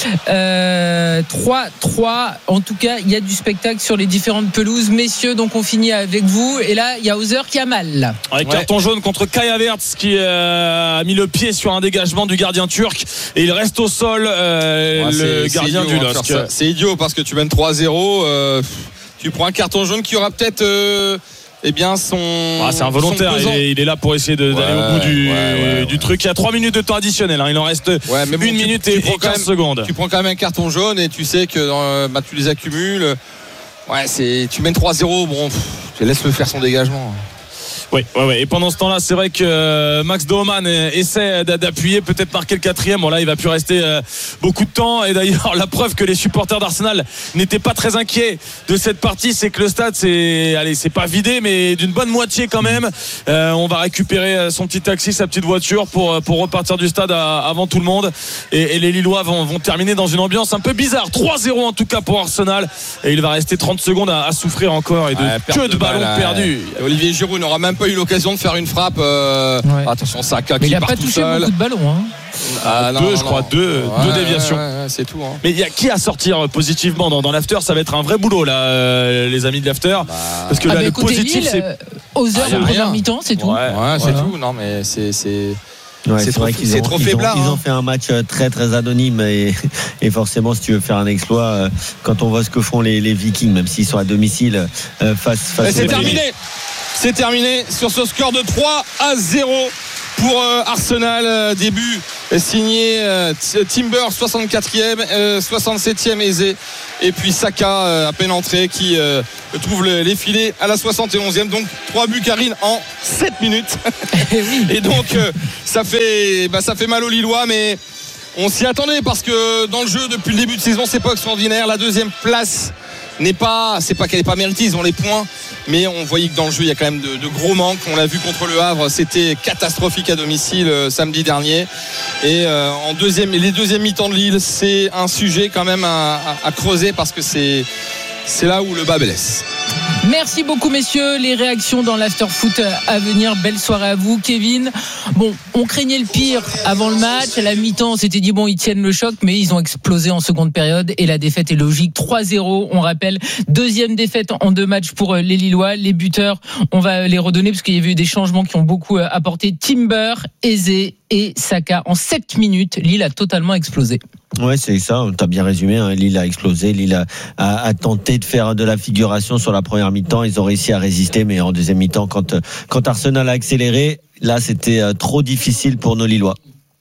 euh, trois trois. En tout cas, il y a du spectacle sur les différentes pelouses. Messieurs, donc on finit avec vous. Et là, il y a Hauser qui a mal. Avec ouais. carton jaune contre Kai Havertz qui euh, a mis le pied sur un dégagement du gardien turc. Et il reste au sol, euh, ouais, le c'est, gardien c'est du L O S C. C'est idiot parce que tu mènes trois zéro. Euh, tu prends un carton jaune qui aura peut-être... Euh Eh bien, son. Ah, c'est involontaire. Il est, il est là pour essayer de, d'aller ouais, au bout du, ouais, ouais, du ouais. truc. Il y a trois minutes de temps additionnel. Hein. Il en reste ouais, mais bon, une tu, minute tu et, et quinze même, secondes. Tu prends quand même un carton jaune et tu sais que dans, bah, tu les accumules. Ouais, c'est, tu mènes trois zéro, bon, pff, laisse-le faire son dégagement. Oui, ouais, ouais. Et pendant ce temps-là, c'est vrai que Max Doman essaie d'appuyer, peut-être marquer le quatrième. Bon, là, il va plus rester beaucoup de temps. Et d'ailleurs, la preuve que les supporters d'Arsenal n'étaient pas très inquiets de cette partie, c'est que le stade, c'est, allez, c'est pas vidé, mais d'une bonne moitié quand même. Euh, on va récupérer son petit taxi, sa petite voiture pour, pour repartir du stade à, avant tout le monde. Et, et les Lillois vont, vont terminer dans une ambiance un peu bizarre. trois zéro en tout cas pour Arsenal. Et il va rester trente secondes à, à souffrir encore. Et de ouais, que de, de ballons balle, perdus. Ouais. Olivier Giroud n'aura même pas eu l'occasion de faire une frappe. Euh... Ouais. Attention, Saka qui part tout seul. Il n'a pas touché beaucoup de ballons. Hein. Ah, non, deux, non, je crois, non. deux, ouais, deux déviations. Ouais, ouais, c'est tout. Hein. Mais il y a qui à sortir positivement dans, dans l'after? Ça va être un vrai boulot là, euh, les amis de l'after. Bah... Parce que ah là, bah, le positif, Lille, c'est aux heures ah, de première mi-temps, c'est tout. Ouais, ouais c'est voilà. tout. Non, mais c'est. c'est... Ouais, c'est, c'est trop, vrai qu'ils ont, trop ils, ont, hein. ils ont fait un match très très anonyme et, et forcément si tu veux faire un exploit quand on voit ce que font les, les Vikings même s'ils sont à domicile face, face et c'est terminé c'est terminé sur ce score de trois à zéro pour euh, Arsenal. euh, début euh, signé euh, Timber soixante-quatrième, euh, soixante-septième Eze et puis Saka euh, à peine entré qui euh, trouve le, les filets à la soixante et onzième, donc trois buts Karine en sept minutes et donc euh, ça fait bah, ça fait mal aux Lillois, mais on s'y attendait parce que dans le jeu depuis le début de saison c'est pas extraordinaire. La deuxième place n'est pas, c'est pas qu'elle n'est pas méritée, ils ont les points, mais on voyait que dans le jeu il y a quand même de, de gros manques. On l'a vu contre le Havre, c'était catastrophique à domicile euh, samedi dernier. Et euh, en deuxième, les deuxièmes mi-temps de Lille, c'est un sujet quand même à, à, à creuser parce que c'est, c'est là où le bas blesse. Merci beaucoup messieurs, les réactions dans l'after foot à venir. Belle soirée à vous Kevin. Bon, on craignait le pire avant le match, à la mi-temps on s'était dit bon ils tiennent le choc, mais ils ont explosé en seconde période et la défaite est logique. Trois zéro, on rappelle, deuxième défaite en deux matchs pour les Lillois. Les buteurs, on va les redonner parce qu'il y avait eu des changements qui ont beaucoup apporté. Timber, Eze et Saka. En sept minutes, Lille a totalement explosé. Ouais, c'est ça, t'as bien résumé, hein. Lille a explosé, Lille a, a, a tenté de faire de la figuration sur la première mi-temps, ils ont réussi à résister, mais en deuxième mi-temps, quand, quand Arsenal a accéléré, là c'était trop difficile pour nos Lillois.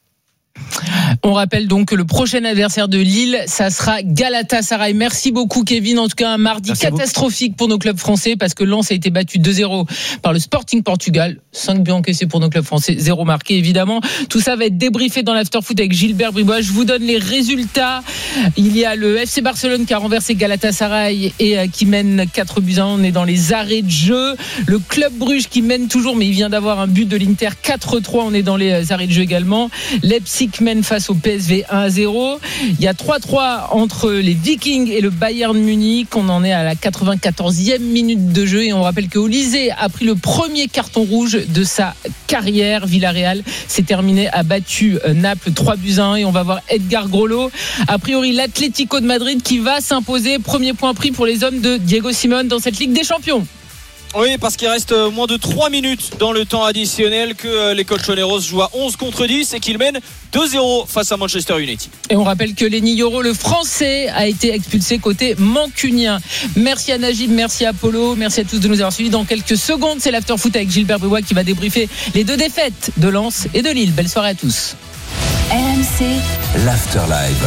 On rappelle donc que le prochain adversaire de Lille, ça sera Galatasaray. Merci beaucoup Kevin. En tout cas, un mardi Merci catastrophique pour nos clubs français parce que Lens a été battu deux zéro par le Sporting Portugal. cinq buts encaissés pour nos clubs français, zéro marqué évidemment. Tout ça va être débriefé dans l'afterfoot avec Gilbert Bribois. Je vous donne les résultats. Il y a le F C Barcelone qui a renversé Galatasaray et qui mène quatre buts à un. On est dans les arrêts de jeu. Le Club Bruges qui mène toujours, mais il vient d'avoir un but de l'Inter, quatre trois. On est dans les arrêts de jeu également. Leipzig mène face au P S V un à zéro. Il y a trois trois entre les Vikings et le Bayern Munich. On en est à la quatre-vingt-quatorzième minute de jeu et on rappelle que Olysée a pris le premier carton rouge de sa carrière. Villarreal s'est terminé, a battu Naples trois buts à un et on va voir Edgar Grollo. A priori l'Atlético de Madrid qui va s'imposer. Premier point pris pour les hommes de Diego Simeone dans cette Ligue des Champions. Oui, parce qu'il reste moins de trois minutes dans le temps additionnel, que les Colchoneros jouent à onze contre dix et qu'ils mènent deux zéro face à Manchester United. Et on rappelle que Lenny Yoro, le français, a été expulsé côté mancunien. Merci à Najib, merci à Polo, merci à tous de nous avoir suivis. Dans quelques secondes, c'est l'afterfoot avec Gilbert Bribois qui va débriefer les deux défaites de Lens et de Lille. Belle soirée à tous. R M C l'Afterlive.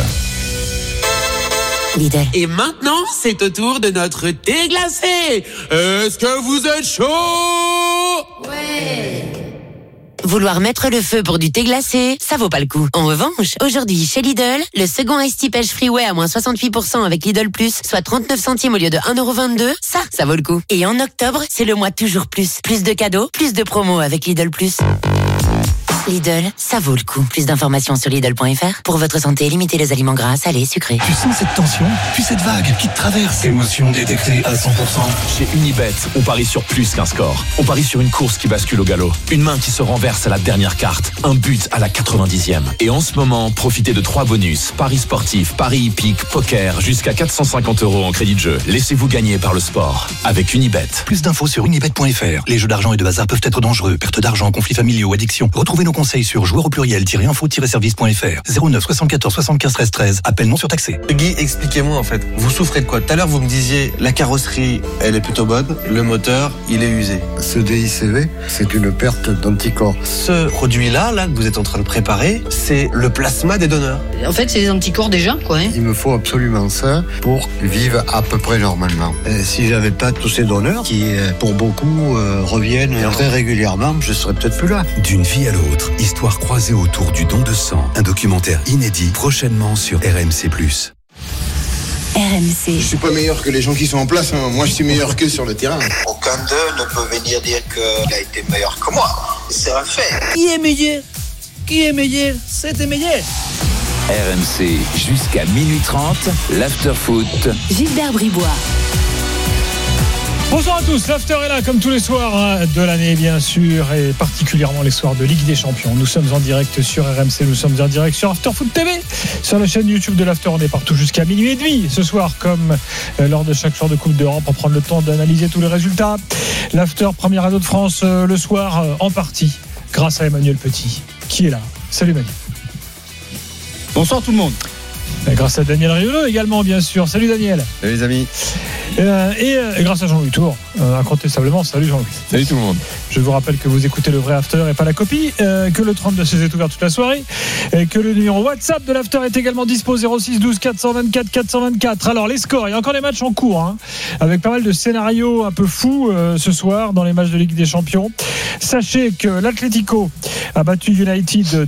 Lidl. Et maintenant, c'est au tour de notre thé glacé. Est-ce que vous êtes chaud? Ouais. Vouloir mettre le feu pour du thé glacé, ça vaut pas le coup. En revanche, aujourd'hui, chez Lidl, le second Ice Tea Pêche Freeway à moins soixante-huit pour cent avec Lidl Plus, soit trente-neuf centimes au lieu de un euro vingt-deux, ça, ça vaut le coup. Et en octobre, c'est le mois toujours plus. Plus de cadeaux, plus de promos avec Lidl Plus. Lidl, ça vaut le coup. Plus d'informations sur Lidl point F R. Pour votre santé, limitez les aliments gras, salés, sucrés. Tu sens cette tension, puis cette vague qui te traverse. Émotion détectée à cent pour cent. Chez Unibet, on parie sur plus qu'un score. On parie sur une course qui bascule au galop. Une main qui se renverse à la dernière carte. Un but à la quatre-vingt-dixième. Et en ce moment, profitez de trois bonus. Paris sportif, paris hippique, poker, jusqu'à quatre cent cinquante euros en crédit de jeu. Laissez-vous gagner par le sport. Avec Unibet. Plus d'infos sur unibet point F R. Les jeux d'argent et de hasard peuvent être dangereux. Perte d'argent, conflits familiaux, addiction. Retrouvez Retrouvez nos conseils sur joueur au pluriel-info-service point f r. zéro neuf soixante-quatorze soixante-quinze treize treize. Appel non surtaxé. Guy, expliquez-moi en fait. Vous souffrez de quoi? Tout à l'heure, vous me disiez la carrosserie, elle est plutôt bonne. Le moteur, il est usé. Ce D I C V, c'est une perte d'anticorps. Ce produit-là, là, que vous êtes en train de préparer, c'est le plasma des donneurs. En fait, c'est des anticorps déjà, quoi. Hein. Il me faut absolument ça pour vivre à peu près normalement. Et si j'avais pas tous ces donneurs, qui pour beaucoup euh, reviennent très régulièrement, je serais peut-être plus là. D'une vie à l'autre, histoire croisée autour du don de sang. Un documentaire inédit prochainement sur R M C plus. R M C. Je suis pas meilleur que les gens qui sont en place, hein. Moi je suis meilleur qu'eux sur le terrain. Aucun d'eux ne peut venir dire qu'il a été meilleur que moi. C'est un fait. Qui est meilleur? Qui est meilleur? C'était meilleur. R M C jusqu'à minuit trente, l'after-foot. Gilbert Bribois. Bonsoir à tous, l'after est là comme tous les soirs de l'année bien sûr et particulièrement les soirs de Ligue des Champions. Nous sommes en direct sur R M C, nous sommes en direct sur After Foot T V, sur la chaîne YouTube de l'after. On est partout jusqu'à minuit et demi ce soir comme lors de chaque soir de Coupe d'Europe pour prendre le temps d'analyser tous les résultats. L'after premier radio de France le soir en partie grâce à Emmanuel Petit qui est là. Salut Emmanuel. Bonsoir tout le monde. Et grâce à Daniel Riolo également bien sûr. Salut Daniel. Salut les amis. Euh, et, euh, et grâce à Jean-Louis Tour, euh, incontestablement, salut Jean-Louis. Salut tout le monde. Je vous rappelle que vous écoutez le vrai After et pas la copie, euh, que le trente-deux seize est ouvert toute la soirée, et que le numéro WhatsApp de l'After est également dispo zéro six douze quatre cent vingt-quatre quatre cent vingt-quatre. Alors les scores, il y a encore des matchs en cours, hein, avec pas mal de scénarios un peu fous euh, ce soir dans les matchs de Ligue des Champions. Sachez que l'Atlético a battu United